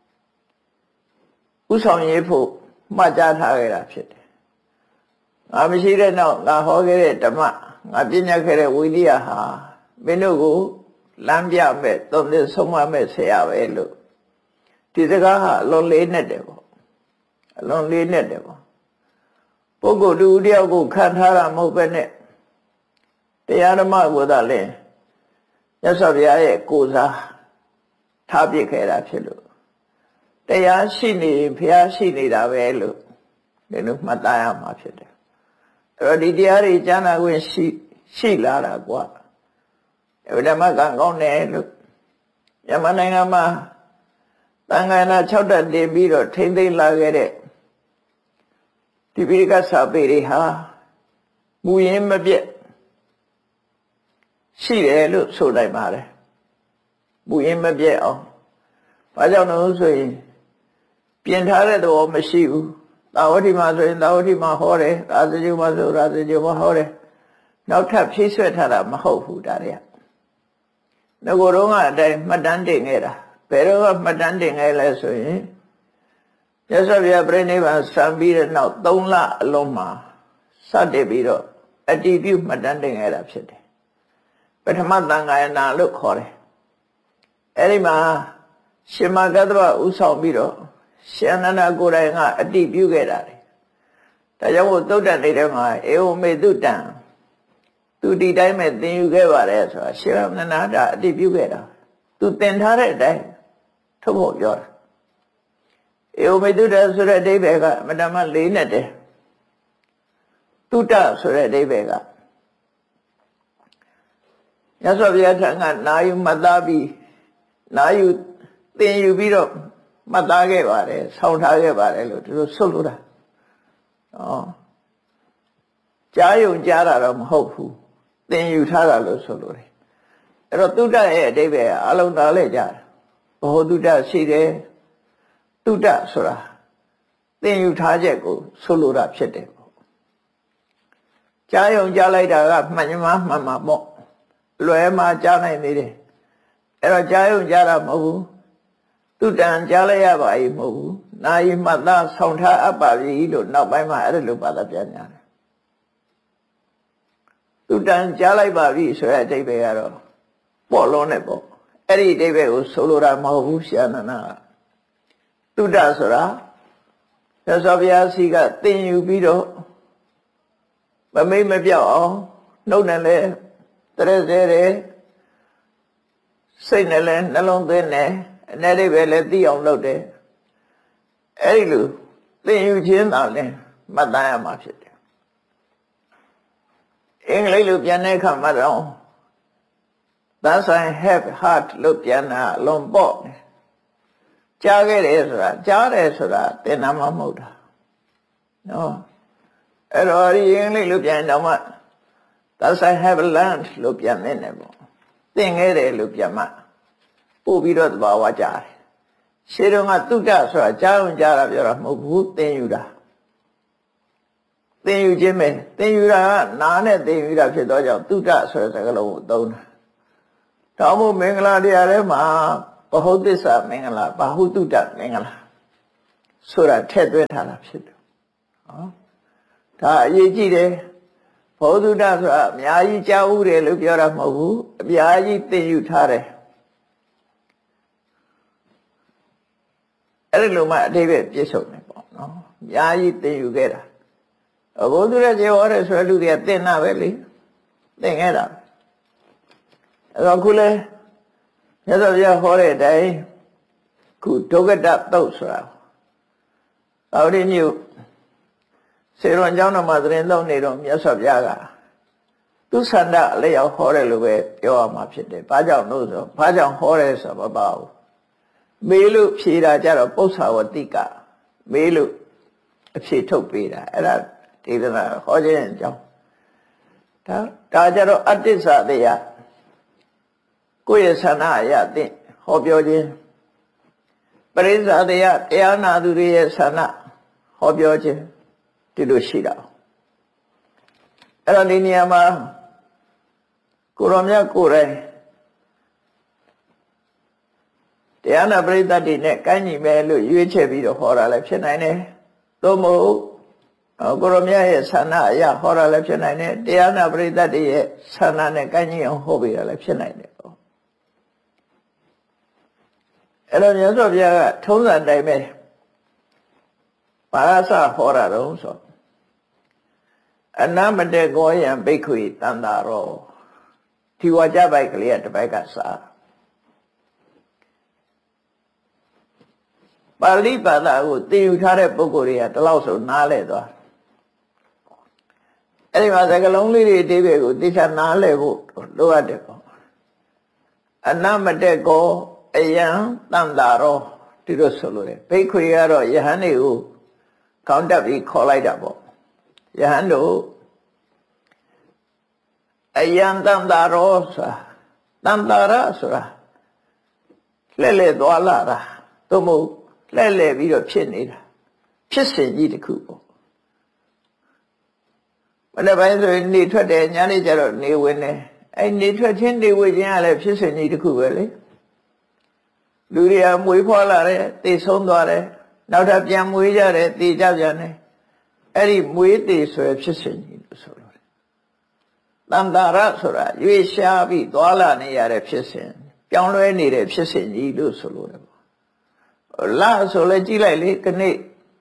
ဥဆောင်ရေးဖို့မှတ်ကြားထားခဲ့တာဖြစ်တယ်ငါမရှိတဲ့နောက်ငါဟောခဲ့တဲ့ဓမ္မငါပညာခဲ့တဲ့ဝိနည်းဟာမင်းတို့ကိုလမ်းပြမဲ့သုံးသစ်ဆုံးမမဲ့ဆရာပဲလို့ဒီစကားဟာအလွန်လေးနဲ့တယ်ပေါ့အလွန်လေးနဲ့တယ်ပေါ့ပုဂ္ဂိုလ်တူတယောက်ကိုခံထားတာမဟုတ်ပဲနဲ့တရားဓမ္မကိုသာလဲမြတ်စွာဘုရားရဲ့ကိုယ်စားထားပြခဲ့တာဖြစ်လို့တရားရှိနေဘုရားရှိနေတာပဲလို့ဒီလိုမှတ်သားရမှာဖြစ်တယ်အဲ့တော့ဒီတရားတွေကျမ်းနာခွင့်ရှိလာတာကွာဓမ္မကံကောင်းတယ်လို့မြန်မာနိုင်ငံမှာသံဃာနာ6တက်တင်ပြီးတော့ထိမ့်သိမ်းလာခဲ့တဲ့ဒီပိဋကစာပေတွေဟာမူရင်းမပြတ်ရှိတယ်လို့ဆိုနိုင်ပါတယ်မူရင်းမပြတ်အောင်ဘာကြောင့်လဲဆိုရင်ပြင်ထားတဲ့သဘောမရှိဘူးသာဝတိမှာဆိုရင်သာဝတိမှာဟောတယ်ရာဇဂုမှာဆိုရာဇဂုမှာဟောတယ်နောက်ထပ်ဖြည့်ဆွတ်ထားတာမဟုတ်ဘူးဒါတွေကငကိုယ်တော့ကအတိုင်းမှတ်တမ်းတင်ခဲ့တာဘယ်တော့မှတ်တမ်းတင်ခဲ့လဲဆိုရင်မြတ်စွာဘုရားပြိဋိဘံစံပြီးတဲ့နောက်3လအလုံးမှာစတင်ပြီးတော့အတည်ပြုမှတ်တမ်းတင်ခဲ့တာဖြစ်တယ်ပထမသံဃာယနာလို့ခေါ်တယ်အဲ့ဒီမှာရှင်မဂတ္တဗဥဆောင်ပြီးတော့ရှင်အနန္ဒကိုယ်တိုင်ကအတည်ပြုခဲ့တာလေဒါကြောင့်မို့သုတ္တန်နေတဲ့မှာဧဝမေတုတံသူဒီတိုင်းမဲ့သင်ယူခဲ့ပါတယ်ဆိုတာရှင်အနန္ဒအတည်ပြုခဲ့တာသူသင်ထားတဲ့အတိုင်းထုတ်ဖို့ပြောတာဧဝမေတုတဆိုတဲ့အဓိပ္ပာယ်ကအမတမလေးနဲ့တယ်တုတ္တဆိုတဲ့အဓိပ္ပာယ်ကမြတ်စွာဘုရားထံကနာယူမှတ်သားပြီးနာယူသင်ယူပြီးတော့မှတ်သားခဲ့ပါတယ်ဆောင်းထားခဲ့ပါတယ်လို့သူတို့ဆုတ်လို့တာကြားယုံကြားတာတော့မဟုတ်ဘူးသင်ယူထားတာလို့ဆိုလို့တယ်အဲ့တော့တုတ္တရဲ့အဓိပ္ပာယ်အလုံးသားလဲကြတယ်ဘောတုတ္တရှိတယ်တုတ္တဆိုတာသင်ယူထားချက်ကိုဆိုလိုတာဖြစ်တယ်ပေါ့ကြားယုံကြားလိုက်တာကမှန်မှန်ပေါ့လွယ်မှာကြားနိုင်သေးတယ်အဲ့တော့ကြားယုံကြားတာမဟုတ်ဘူးတုတံကြားလိုက်ရပါ E မဟုတ်ဘူးနာယီမှတ်သားဆောင်ထားအပ်ပါပြီလို့နောက်ပိုင်းမှာအဲ့ဒါလိုပါတာပြန်ညာတယ်တုတံကြားလိုက်ပါပြီဆိုတဲ့အဓိပ္ပာယ်ကတော့ပေါ့လုံးနဲ့ပေါ့အဲ့ဒီအဓိပ္ပာယ်ကိုဆိုလိုတာမဟုတ်ဘူးဆရာနန္ဒကတုတ္တဆိုတာမြတ်စွာဘုရားစီကသင်ယူပြီးတော့မမိတ်မပြောက်အောင်နှုတ်နဲ့လဲတရက်စဲတယ်စိတ်နဲ့လဲနှလုံးသွင်းတယ်အနေနဲ့ပဲလဲသိအောင်လုပ်တယ်အဲ့ဒီလိုသင်ယူခြင်းသာလဲမှတ်သားရမှာဖြစ်တယ်အင်္ဂလိပ်လိုပြန်တဲ့အခါမှာတော့ Thus I have heart လို့ပြန်တာအလွန်ပေါ့ကြားခဲ့တယ်ဆိုတာကြားတယ်ဆိုတာသင်တာမှမဟုတ်တာနော်အဲ့တော့ဒီအင်္ဂလိပ်လိုပြန်တော့မှ Thus I have learned လို့ပြန်နေတယ်ပေါ့သင်ခဲ့တယ်လို့ပြန်မှပို့ပြီးတော့သဘာဝကြားတယ်ရှင်းတော့ကတုတ္တဆိုတာကြားဝင်ကြားတာပြောတာမဟုတ်ဘူးသင်ယူတာသင်ယူခြင်းပဲသင်ယူတာကနာနဲ့သင်ယူတာဖြစ်တော့ကြောင့်သုတဆိုတဲ့စကားလုံးကိုသုံးတာတောင်းမို့မင်္ဂလာတရားထဲမှာဘဟုသစ္စာမင်္ဂလာဘာဟုတုတမင်္ဂလာဆိုတာထည့်သွင်းထားတာဖြစ်တယ်နော်ဒါအရေးကြီးတယ်ဘဟုတုတဆိုတာအများကြီးကြားဥတယ်လို့ပြောတာမဟုတ်ဘူးအများကြီးသင်ယူထားတယ်အဲ့ဒီလိုမှအတိပ္ပယ်ပြည့်စုံတယ်ပေါ့နော်အများကြီးသင်ယူခဲ့တာဘုသူရကျေဟောတယ်ဆိုတဲ့လူတွေကသင်တာပဲလေသင်ခဲ့တာအဲ့တော့ခုလဲမြတ်စွာဘုရားဟောတဲ့အတိုင်းခုဒုက္ကတသုတ်ဆိုတာသာဝတိမြို့စေရွန်ကျောင်းတော်မှာသတင်းသုံးနေတော့မြတ်စွာဘုရားကသူဆန္ဒအလျောက်ဟောတယ်လို့ပဲပြောရမှာဖြစ်တယ်ဘာကြောင့်လို့ဆိုဘာကြောင့်ဟောတယ်ဆိုတော့မပါဘူးမေးလို့ဖြေတာကြတော့ပု္ပ္ပာဝတိကမေးလို့အဖြေထုတ်ပေးတာအဲ့ဒါဒေသနာဟောခြင်းအကြောင်းဒါကြတော့အတ္တစတရားကိုယ့်ရဲ့ဆန္ဒအရသင်ဟောပြောခြင်းပရိစ္ဆာတရားတရားနာသူတွေရဲ့ဆန္ဒဟောပြောခြင်းဒီလိုရှိတာအဲ့တော့ဒီနေရာမှာကိုရောမြတ်ကိုယ်တိုင်တရားနာပရိသတ်တွေနဲ့ကိုင်းညီမယ်လို့ရွေးချယ်ပြီးတော့ဟောတာလည်းဖြစ်နိုင်တယ်သို့မဟုတ်ကိုရောမြတ်ရဲ့ဆန္ဒအရဟောတာလည်းဖြစ်နိုင်တယ်တရားနာပရိသတ်တွေရဲ့ဆန္ဒနဲ့ကိုင်းညီအောင်ဟောပေးတာလည်းဖြစ်နိုင်တယ်ပေါ့အဲ့တော့မြတ်စွာဘုရားကထုံးစံတိုင်းပဲဘာသာစဟောတာတော့ဆိုအနမတေကောယံဘိက္ခွေတန္တာရောဒီဝါကြပိုက်ကလေးကတစ်ပိုက်ကစားပါဠိဘာသာကိုသင်ယူထားတဲ့ပုဂ္ဂိုလ်တွေကဒီလောက်ဆိုနားလဲသွားအဲ့ဒီမှာစကားလုံးလေးတွေအသေးပဲကိုသိချာနားလဲဖို့လိုအပ်တယ်ပေါ့အနမတေကောအယံတန္တာရောဒီလိုဆိုလို့လေဘိက္ခွေကတော့ယဟန်တွေကိုခေါင်းတက်ပြီးခေါ်လိုက်တာပေါ့ယဟန်တို့အယံတန္တာရောဆိုတာတန္တာရဆိုတာလဲသွားလာတာသို့မဟုတ်လဲပြီးတော့ဖြစ်နေတာဖြစ်စဉ်ကြီးတစ်ခုပေါ့ဘယ်နဲ့ပိုင်းဆိုရင်နေထွက်တယ်ညနေကျတော့နေဝင်တယ်အဲ့နေထွက်ခြင်းနေဝင်ခြင်းကလည်းဖြစ်စဉ်ကြီးတစ်ခုပဲလေလူတွေကမွေးဖွားလာတယ်သေဆုံးသွားတယ်နောက်ထပ်ပြန်မွေးကြတယ်သေကြပြန်တယ်အဲ့ဒီမွေးသေဆိုရဖြစ်စဉ်ကြီးလို့ဆိုလို့တန္တာရဆိုတာရွေးရှားပြီးသွားလာနေရတဲ့ဖြစ်စဉ်ပြောင်းလဲနေတဲ့ဖြစ်စဉ်ကြီးလို့ဆိုလို့တယ်ပေါ့လာဆိုလဲကြည့်လိုက်လေခဏိ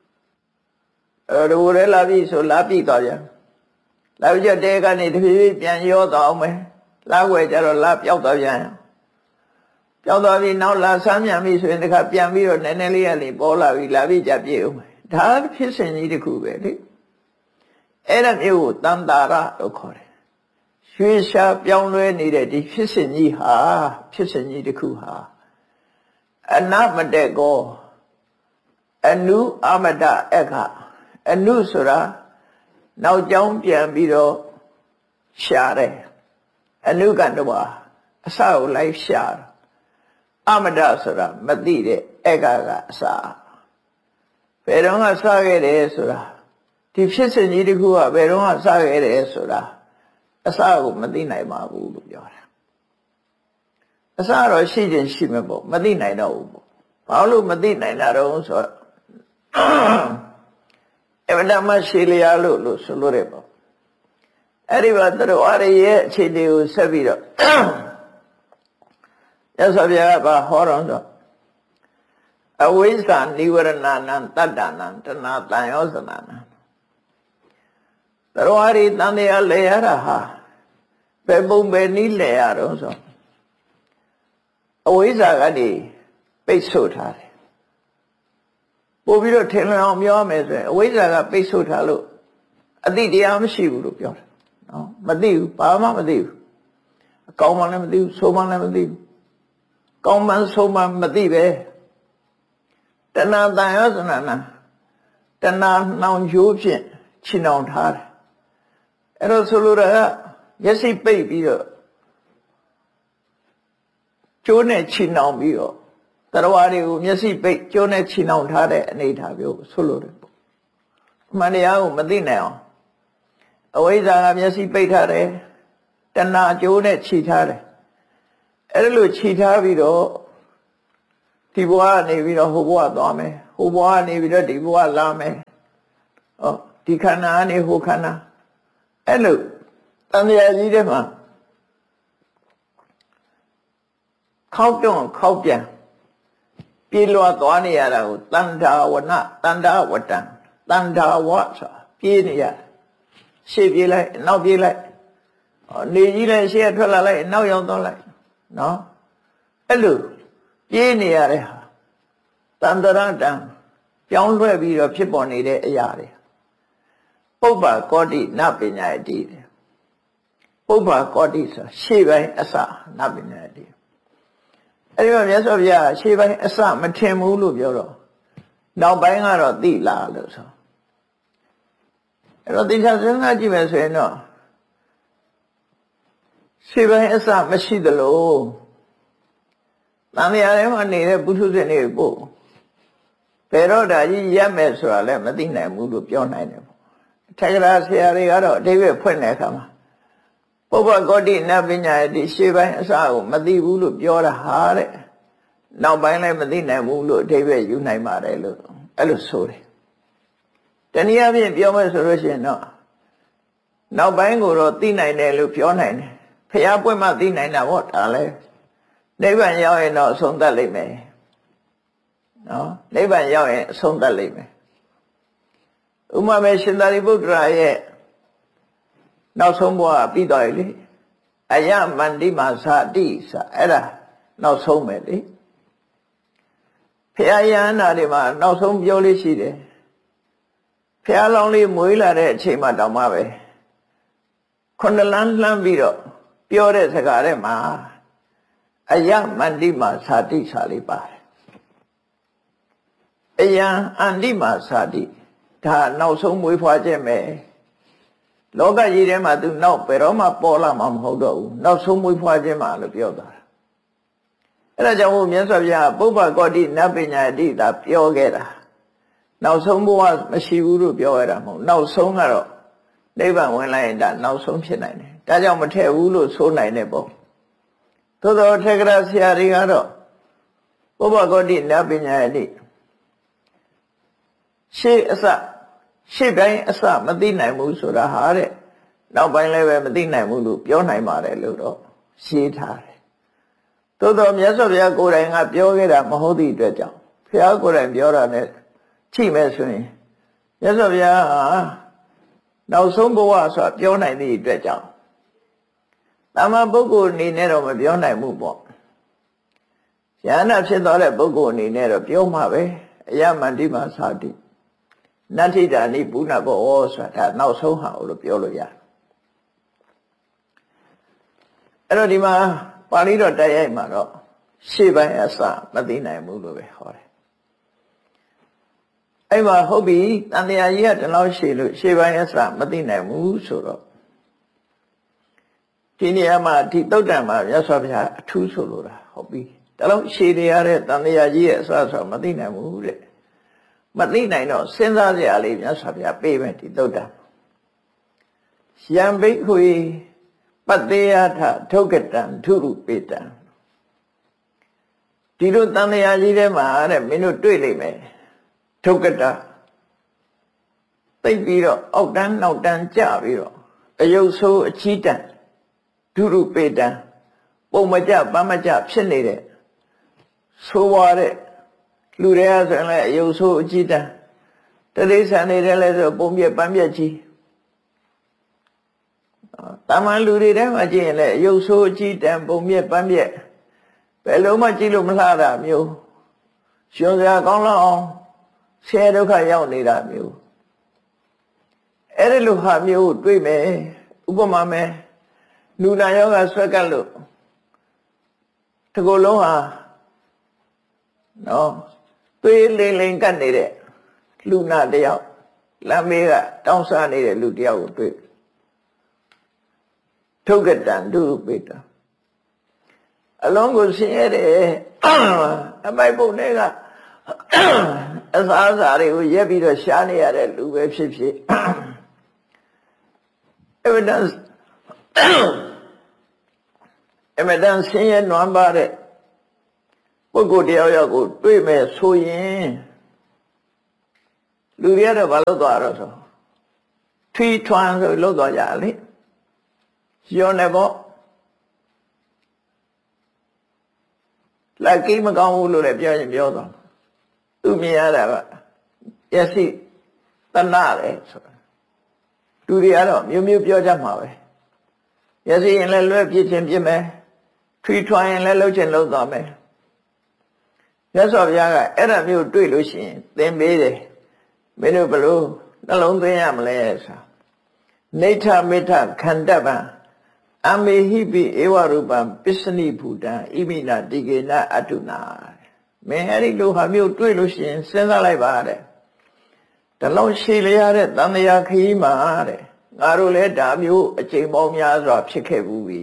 တို့ရဲလာပြီဆိုလာပြီသွားပြန်လာပြီတဲ့ကနေတဖြည်းဖြည်းပြန်ရောသွားအောင်မယ်လာွယ်ကြတော့လာပျောက်သွားပြန်ပျောက်သွားပြီနောက်လာဆမ်းမြန်ပြီဆိုရင်တခါပြန်ပြီးတော့နည်းနည်းလေးရလေပေါ်လာပြီလာပြီကြပြေအောင်မယ်ဒါဖြစ်စဉ်ကြီးတစ်ခုပဲလေအဲ့ဒါမျိုးကိုတန္တာရလို့ခေါ်တယ်ရွှေရှားပြောင်းလဲနေတဲ့ဒီဖြစ်စဉ်ကြီးဟာဖြစ်စဉ်ကြီးတစ်ခုဟာအနမတေကောအနုအမတအခအနုဆိုတာနောက်ကြောင်းပြန်ပြီးတော့ရှာတယ်အနုကတော့အစကိုလိုက်ရှာအမတဆိုတာမသိတဲ့အခကအစဘယ်တော့မှစခဲ့တယ်ဆိုတာဒီဖြစ်စဉ်ကြီးတစ်ခုကဘယ်တော့မှစခဲ့တယ်ဆိုတာအစကိုမသိနိုင်ပါဘူးလို့ပြောတာအစတော့ရှိခြင်းရှိမှာပေါ့မသိနိုင်တော့ဘူးပေါ့ဘာလို့မသိနိုင်တာတော့ဆိုတော့အဝဒမရှိလျာလို့ဆိုလို့ရတယ်ပေါ့အဲ့ဒီမှာတို့အားရရဲ့အခြေအနေကိုဆက်ပြီးတော့ရသော်ဗျာကဟောတော်ဆိုအဝိဇ္ဇာနိဝရဏနံတတ္တနံတဏတန်ယောဇနာနံတို့အားရတန်တရားလဲရတာဟာဘယ်ပုံပဲနည်းလဲရတော့ဆိုအဝိဇ္ဇာကနေပိတ်ဆို့ထားတယ်ပို့ပြီးတော့ထင်လျောင်ပြောမယ်ဆိုရင်အဝိဇ္ဇာကပိတ်ဆို့ထားလို့အတိတရားမရှိဘူးလို့ပြောတယ်နော်မသိဘူးဘာမှမသိဘူးအကောင်းမှလည်းမသိဘူးဆိုးမှလည်းမသိဘူးကောင်းမှဆိုးမှမသိပဲတဏှာတန်ရောစနာနာတဏှာနှောင်ချိုးဖြင့်ချီနှောင်ထားတယ်အဲ့တော့ဆိုလိုတာကမျက်စိပိတ်ပြီးတော့ကျိုးနဲ့ချီနှောင်ပြီးတော့တရားတွေကိုမျက်စိပိတ်ကျိုးနဲ့ချီနှောင်ထားတဲ့အနေအထားမျိုးဆိုလိုတယ်ပေါ့အမှန်တရားကိုမသိနိုင်အောင်အဝိဇ္ဇာကမျက်စိပိတ်ထားတယ်တဏှာအကျိုးနဲ့ခြိထားတယ်အဲ့ဒါလို့ခြိထားပြီးတော့ဒီဘဝကနေပြီးတော့ဟိုဘဝသွားမယ်ဟိုဘဝကနေပြီးတော့ဒီဘဝလာမယ်ဒီခန္ဓာကနေဟိုခန္ဓာအဲ့လိုတန်တရားကြီးတဲ့မှာခောက်ပြန်ပြေလွှာသွားနေရတာကိုတန်ထာဝနတန်ထာဝတံတန်ထာဝဆိုပြေးနေရရှေ့ပြေးလိုက်နောက်ပြေးလိုက်နေကြီးလိုက်ရှေ့ထွက်လာလိုက်နောက်ရောက်သွားလိုက်နော်အဲ့လိုပြေးနေရတဲ့ဟာတန်တရတံပြောင်းလဲပြီးတော့ဖြစ်ပေါ်နေတဲ့အရာတွေပုပ္ပကောတိနပညာယတိပုပ္ပကောတိဆိုရှေ့ပိုင်းအစနပညာယတိအဲ့ဒီမှာမြတ်စွာဘုရားရှေ့ပိုင်းအစမထင်ဘူးလို့ပြောတော့နောက်ပိုင်းကတော့သိလာလို့ဆိုအဲ့တော့သိချစဉ်းစားကြည့်မယ်ဆိုရင်တော့ရှေ့ပိုင်းအစမရှိသလိုတန်တရားထဲမှာနေတဲ့ပုထုဇဉ်တွေပို့ဘယ်တော့ဒါကြီးရက်မယ်ဆိုတာလည်းမသိနိုင်ဘူးလို့ပြောနိုင်တယ်ပေါ့ထေရဆရာတွေကတော့အဓိပ္ပာယ်ဖွင့်တဲ့အခါမှာပုပ္ပကောတိနပညာယတိရှေ့ပိုင်းအစကိုမသိဘူးလို့ပြောတာဟာတဲ့နောက်ပိုင်းလည်းမသိနိုင်ဘူးလို့အဓိပ္ပာယ်ယူနိုင်ပါတယ်လို့အဲ့လိုဆိုတယ်တနည်းအားဖြင့်ပြောမယ်ဆိုလို့ရှိရင်တော့နောက်ပိုင်းကိုတော့သိနိုင်တယ်လို့ပြောနိုင်တယ်ဖျားပွင့်မှသိနိုင်တာပေါ့ဒါလည်းနိဗ္ဗာန်ရောက်ရင်တော့အဆုံးသတ်လိမ့်မယ်နော်နိဗ္ဗာန်ရောက်ရင်အဆုံးသတ်လိမ့်မယ်ဥပမာရှင်သာရိပုတ္တရာရဲ့နောက်ဆုံးဘဝပြီးသွားပြီလေအယမန္တိမာသာတိဆိုအဲ့ဒါနောက်ဆုံးပဲလေဖျားယန္တာတွေမှာနောက်ဆုံးပြောလေးရှိတယ်ဖျားလောင်းလေးမွေးလာတဲ့အချိန်မှတောင်မှပဲခုနှစ်လမ်းလှမ်းပြီးတော့ပြောတဲ့စကားထဲမှာအယမန္တိမာသာတိစာလေးပါတယ်အယံအန္တိမာသာတိဒါနောက်ဆုံးမွေးဖွားခြင်းပဲလောကကြီးထဲမှာသူနောက်ဘယ်တော့မှပေါ်လာမှာမဟုတ်တော့ဘူးနောက်ဆုံးမွေးဖွားခြင်းမှာလို့ပြောတာအဲ့ဒါကြောင့်မို့မြတ်စွာဘုရားပုပ္ပကောတိနပညာယတိဒါပြောခဲ့တာနောက်ဆုံးဘဝမရှိဘူးလို့ပြောရတာမဟုတ်နောက်ဆုံးကတော့နိဗ္ဗာန်ဝင်လိုက်ရင်ဒါနောက်ဆုံးဖြစ်နိုင်တယ်ဒါကြောင့်မထည့်ဘူးလို့ဆိုနိုင်တဲ့ပုံသို့တော်ထေရဆရာတွေကတော့ပုပ္ပကောတိနပညာယတိရှေ့အစရှေ့ပိုင်းအစမသိနိုင်ဘူးဆိုတာဟာတဲ့နောက်ပိုင်းလည်းပဲမသိနိုင်ဘူးလို့ပြောနိုင်ပါတယ်လို့တော့ရှင်းထားတယ်သို့တော်မြတ်စွာဘုရားကိုယ်တိုင်ကပြောခဲ့တာမဟုတ်သည့်အတွက်ကြောင့်ဘုရားကိုယ်တိုင်ပြောတာနဲ့ကြည့်မယ်ဆိုရင်မြတ်စွာဘုရားဟာနောက်ဆုံးဘဝဆိုတာပြောနိုင်သည့်အတွက်ကြောင့်တမန်ပုဂ္ဂိုလ်အနေနဲ့တော့မပြောနိုင်ဘူးပေါ့ဉာဏ်ဖြစ်သွားတဲ့ပုဂ္ဂိုလ်အနေနဲ့တော့ပြောမှာပဲအယမန္တိမာသာတိနတ္ထိတာနိပုဏ္ဏဘောဆိုတာနောက်ဆုံးဟာလို့ပြောလို့ရတယ်အဲ့တော့ဒီမှာပါဠိတော်တိုက်ရိုက်မှာတော့ရှေ့ပိုင်းအစမသိနိုင်ဘူးလို့ပဲဟောတယ်အဲ့မှာဟုတ်ပြီတန်တရားကြီးကဒီလောက်ရှေ့လို့ရှေ့ပိုင်းအစမသိနိုင်ဘူးဆိုတော့ဒီနေရာမှာဒီသုတ်တံမှာမြတ်စွာဘုရားအထူးဆိုလိုတာဟုတ်ပြီဒါလို့ရှေ့နေရတဲ့တန်တရားကြီးရဲ့အစဆိုမသိနိုင်ဘူးတဲ့မသိနိုင်တော့စဉ်းစားစရာလေးမြတ်စွာဘုရားပေးမယ်ဒီသုတ်တံယံဘိက္ခွေပတ္တေယထထုက္ကတံထုရုပေတံဒီလိုတန်တရားကြီးထဲမှာတဲ့မင်းတို့တွေ့လိမ့်မယ်ထုက္ကတသိပြီးတော့အောက်တန်းနောက်တန်းကြပြီးတော့အယုတ်ဆိုးအချီးတန်ထုရုပေတံပုံမကြပန်းမကြဖြစ်နေတဲ့ဆိုးဝါးတဲ့လူတွေကဆိုရင်လည်းအယုတ်ဆိုးအချီးတန်တတိဆန်နေတယ်လဲဆိုပုံပြက်ပန်းပြက်ကြီးတာမန်လူတွေထဲမှာကြည့်ရင်လည်းရုပ်ဆိုးအကြည့်တန်ပုံမြက်ပန်းပြက်ဘယ်လုံးမှကြည့်လို့မလှတာမျိုးရှင်စရာကောင်းလောက်အောင်ဆဲဒုက္ခရောက်နေတာမျိုးအဲ့ဒီလိုဟာမျိုးတွေ့မယ်ဥပမာမယ်လူနာယောဂဆွဲကပ်လို့ဒီကိုယ်လုံးဟာနော်သွေးလိမ့်လိမ့်ကတ်နေတဲ့လူနာတယောက်လမ်းမေးကတောင်းစားနေတဲ့လူတယောက်ကိုတွေ့ထုက္ကတံဒုပေတံအလုံးကိုဆင်းရဲတယ်အမိုက်ပုံတွေကအစားအစာတွေကိုရက်ပြီးတော့ရှားနေရတဲ့လူပဲဖြစ်ဖြစ် evidence evidence ဆင်းရဲနွမ်းပါတဲ့ပုဂ္ဂိုလ်တယောက်ယောက်ကိုတွေ့မဲ့ဆိုရင်လူတွေကတော့ဘာလို့သွားတော့ဆိုထွီးထွန်းဆိုလို့သွားကြလေရောနေပေါ့လက်ကြီးမကောင်းဘူးလို့လည်းပြောရင်ပြောသွားသူမြင်ရတာကယသိတဏှတယ်ဆိုတာလူတွေကတော့မျိုးမျိုးပြောကြမှာပဲယသိရင်လည်းလွဲ့ပြစ်ခြင်းပြစ်မယ်ထွီးထွန်းရင်လည်းလှုပ်ခြင်းလှုပ်သွားမယ်မြတ်စွာဘုရားကအဲ့ဒါမျိုးတွေ့လို့ရှိရင်သင်ပေးတယ်မင်းတို့ဘလို့နှလုံးသွင်းရမလဲဆိုနေထမေထခန္ဓပံအမေဟိပိဧဝရူပံပစ္စနိဘူတံဣမိနာတိကေနအတုနာမင်းအဲ့ဒီလိုဟာမျိုးတွေ့လို့ရှိရင်စဉ်းစားလိုက်ပါတဲ့ဒီလောက်ရှည်လျားတဲ့သံဃာခရီးမှာတဲ့ငါတို့လည်းဒါမျိုးအချိန်ပေါင်းများစွာဖြစ်ခဲ့ဘူးပြီ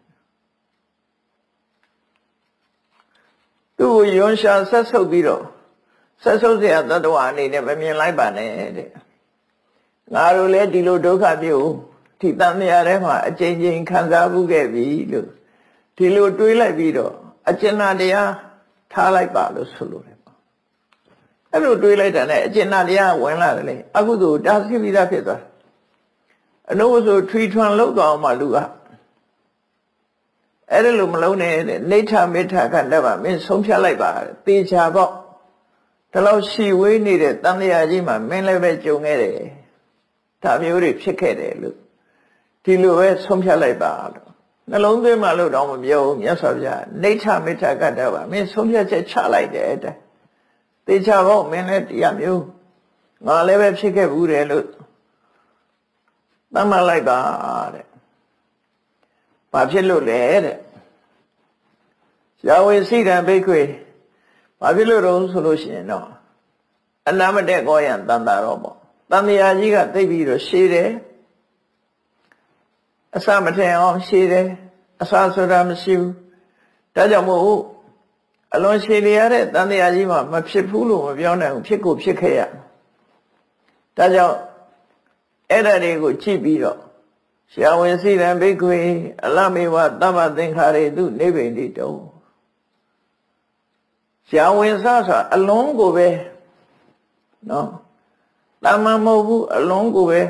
သူ့ကိုယွန်ရှာဆက်ဆုပ်ပြီးတော့ဆက်ဆုပ်เสียတတ္တဝါအနေနဲ့မမြင်လိုက်ပါနဲ့တဲ့ငါတို့လည်းဒီလိုဒုက္ခမျိုးဒီတန်မြာထဲမှာအကျဉ်းချင်းခံစားမှုခဲ့ပြီလို့ဒီလိုတွေးလိုက်ပြီးတော့အကျဉ်းတရားထားလိုက်ပါလို့ဆိုလိုတယ်ပေါ့အဲ့လိုတွေးလိုက်တာနဲ့အကျဉ်းတရားဝင်လာတယ်လေအကုသိုလ်တားဆီးပြီးသားဖြစ်သွားအနုဆိုထွီထွန်းလောက်သွားအောင်မှလူကအဲ့ဒါလိုမလုံးနဲ့တဲ့နေထမေထခန္ဓဗမင်းဆုံးဖြတ်လိုက်ပါတဲ့တေချာပေါ့ဒီလောက်ရှည်ဝေးနေတဲ့တန်လျာကြီးမှာမင်းလည်းပဲကြုံခဲ့တယ်ဒါမျိုးတွေဖြစ်ခဲ့တယ်လို့ဒီလိုပဲဆုံးဖြတ်လိုက်ပါလို့နှလုံးသွင်းမှလို့တော့မပြောဘူးမြတ်စွာဘုရားနေထမေထခန္ဓဗမင်းဆုံးဖြတ်ချက်ချလိုက်တယ်တဲ့တေချာပေါ့မင်းလည်းတရားမျိုးငါလည်းပဲဖြစ်ခဲ့ဘူးတယ်လို့သတ်မှတ်လိုက်ပါတဲ့ဘာဖြစ်လို့လဲတဲ့ဇာဝေစိတံဘိက္ခွေဘာဖြစ်လို့တော့ဆိုလို့ရှိရင်တော့အနာမတက်ကောယံတန်တာတော့ပေါ့တန်တရားကြီးကသိပြီးတော့ရှည်တယ်အစမထင်အောင်ရှည်တယ်အစဆိုတာမရှိဘူးဒါကြောင့်မို့အလွန်ရှည်ရတဲ့တန်တရားကြီးမှမဖြစ်ဘူးလို့မပြောနိုင်ဘူးဖြစ်ကိုဖြစ်ခဲ့ရဒါကြောင့်အဲ့ဒါတွေကိုကြည့်ပြီးတော့ရှာဝေစိတံဘိက္ခွေအလမေဝသမ္မသင်္ခါရေတုနိဗ္ဗိန္တိတောရှာဝေစဆိုအလုံးကိုပဲနော်တမ္မမဟုတ်ဘူးအလုံးကိုပဲ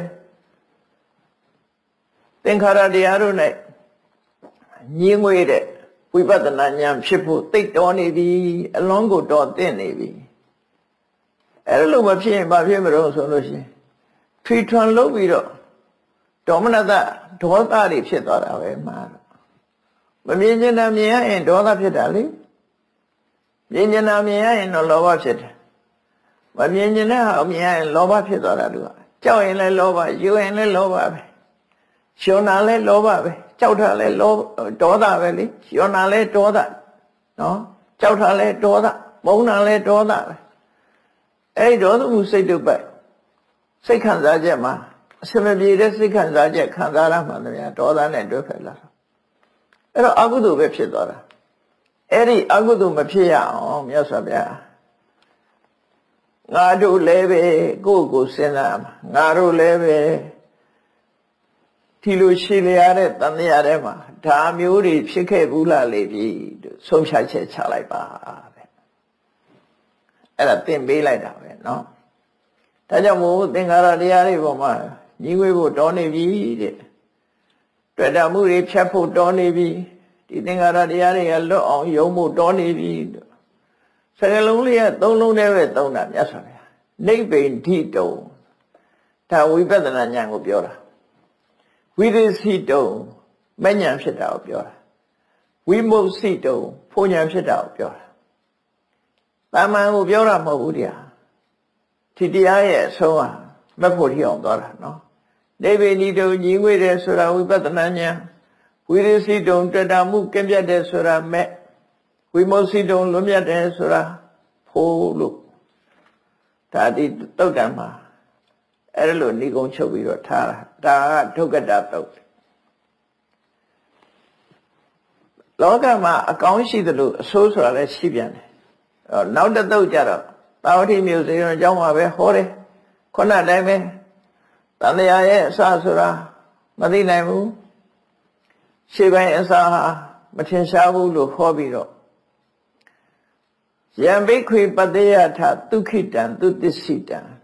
သင်္ခါရတရားတို့နဲ့ညင်းငွေတဲ့ဝိပဿနာဉာဏ်ဖြစ်ဖို့သိတော်နေပြီအလုံးကိုတော်သိနေပြီအဲ့လိုမဖြစ်ရင်ဘာဖြစ်မလို့ဆိုလို့ရှိရင်ထွီထွန်လုပ်ပြီးတော့ဒေါမနတဒေါသတွေဖြစ်သွားတာပဲမှာမမြင်ကျင်တာမြင်ရရင်ဒေါသဖြစ်တာလေမြင်ကျင်တာမြင်ရရင်တော့လောဘဖြစ်တယ်မမြင်ကျင်တဲ့ဟာမြင်ရရင်လောဘဖြစ်သွားတာလူကကြောက်ရင်လည်းလောဘယူရင်လည်းလောဘပဲရှင်နာလည်းလောဘပဲကြောက်တာလည်းဒေါသပဲလေရှင်နာလည်းဒေါသနော်ကြောက်တာလည်းဒေါသမုန်းတာလည်းဒေါသပဲအဲ့ဒီဒေါသမှုစိတ်တုပ်ပဲစိတ်ခံစားချက်မှာအစမပြေတဲ့စိတ်ခံစားချက်ခံစားရမှန်တယ်ဒေါသနဲ့တွဲဖက်လာအဲ့တော့အကုသိုလ်ပဲဖြစ်သွားတာအဲ့ဒီအကုသိုလ်မဖြစ်ရအောင်မြတ်စွာဘုရားငါတို့လည်းပဲကိုယ့်ကိုစဉ်းစားမှာငါတို့လည်းပဲဒီလိုရှိလျားတဲ့တန်တရားထဲမှာဒါမျိုးတွေဖြစ်ခဲ့ဘူးလားလေပြီလို့ဆုံးဖြတ်ချက်ချလိုက်ပါတဲ့အဲ့ဒါသင်ပေးလိုက်တာပဲเนาะဒါကြောင့်မို့သင်္ခါရတရားတွေပေါ်မှာညီဝေးဖို့တော်နေပြီတဲ့တွေ့တာမှုတွေဖြတ်ဖို့တော်နေပြီဒီသင်္ခါရတရားတွေကလွတ်အောင်ယုံဖို့တော်နေပြီစကားလုံးလေးကသုံးလုံးနဲ့ပဲသုံးတာမြတ်စွာဘုရားနိဗ္ဗိန္တိတုံဒါဝိပဿနာဉာဏ်ကိုပြောတာဝိရိစိတုံမဉဏ်ဖြစ်တာကိုပြောတာဝိမု စိတုံဖုန်ဉဏ်ဖြစ်တာကိုပြောတာတာမန်ကိုပြောတာမဟုတ်ဘူးတရားဒီတရားရဲ့အဆုံးဟာမဖို့ထီအောင်သွားတာနော်နိဗ္ဗိန္တိတုံညီငွေတယ်ဆိုတာဝိပဿနာဉာဏ်ဝိရိစိတုံတွေ့တာမှုကင်းပြတ်တယ်ဆိုတာမဲ့ဝိမု စိတုံလွတ်မြတ်တယ်ဆိုတာဖို့လို့ဒါဒီတုတ်တံမှာအဲ့လိုဏိကုံချုပ်ပြီးတော့ထားတာဒါကဒုက္ကတတုတ်လောကမှာအကောင်းရှိသလိုအဆိုးဆိုတာလည်းရှိပြန်တယ်နောက်တစ်တုတ်ကြတော့သာဝတိမျိုးစေရောအကြောင်းမှာပဲဟောတယ်ခုနတိုင်းပဲတန်တရားရဲ့အစဆိုတာမသိနိုင်ဘူးရှေ့ပိုင်းအစာဟာမထင်ရှားဘူးလို့ဟောပြီးတော့ယံဘိက္ခွေပတ္တယထဒုက္ခိတံသူတ္တိစိတံ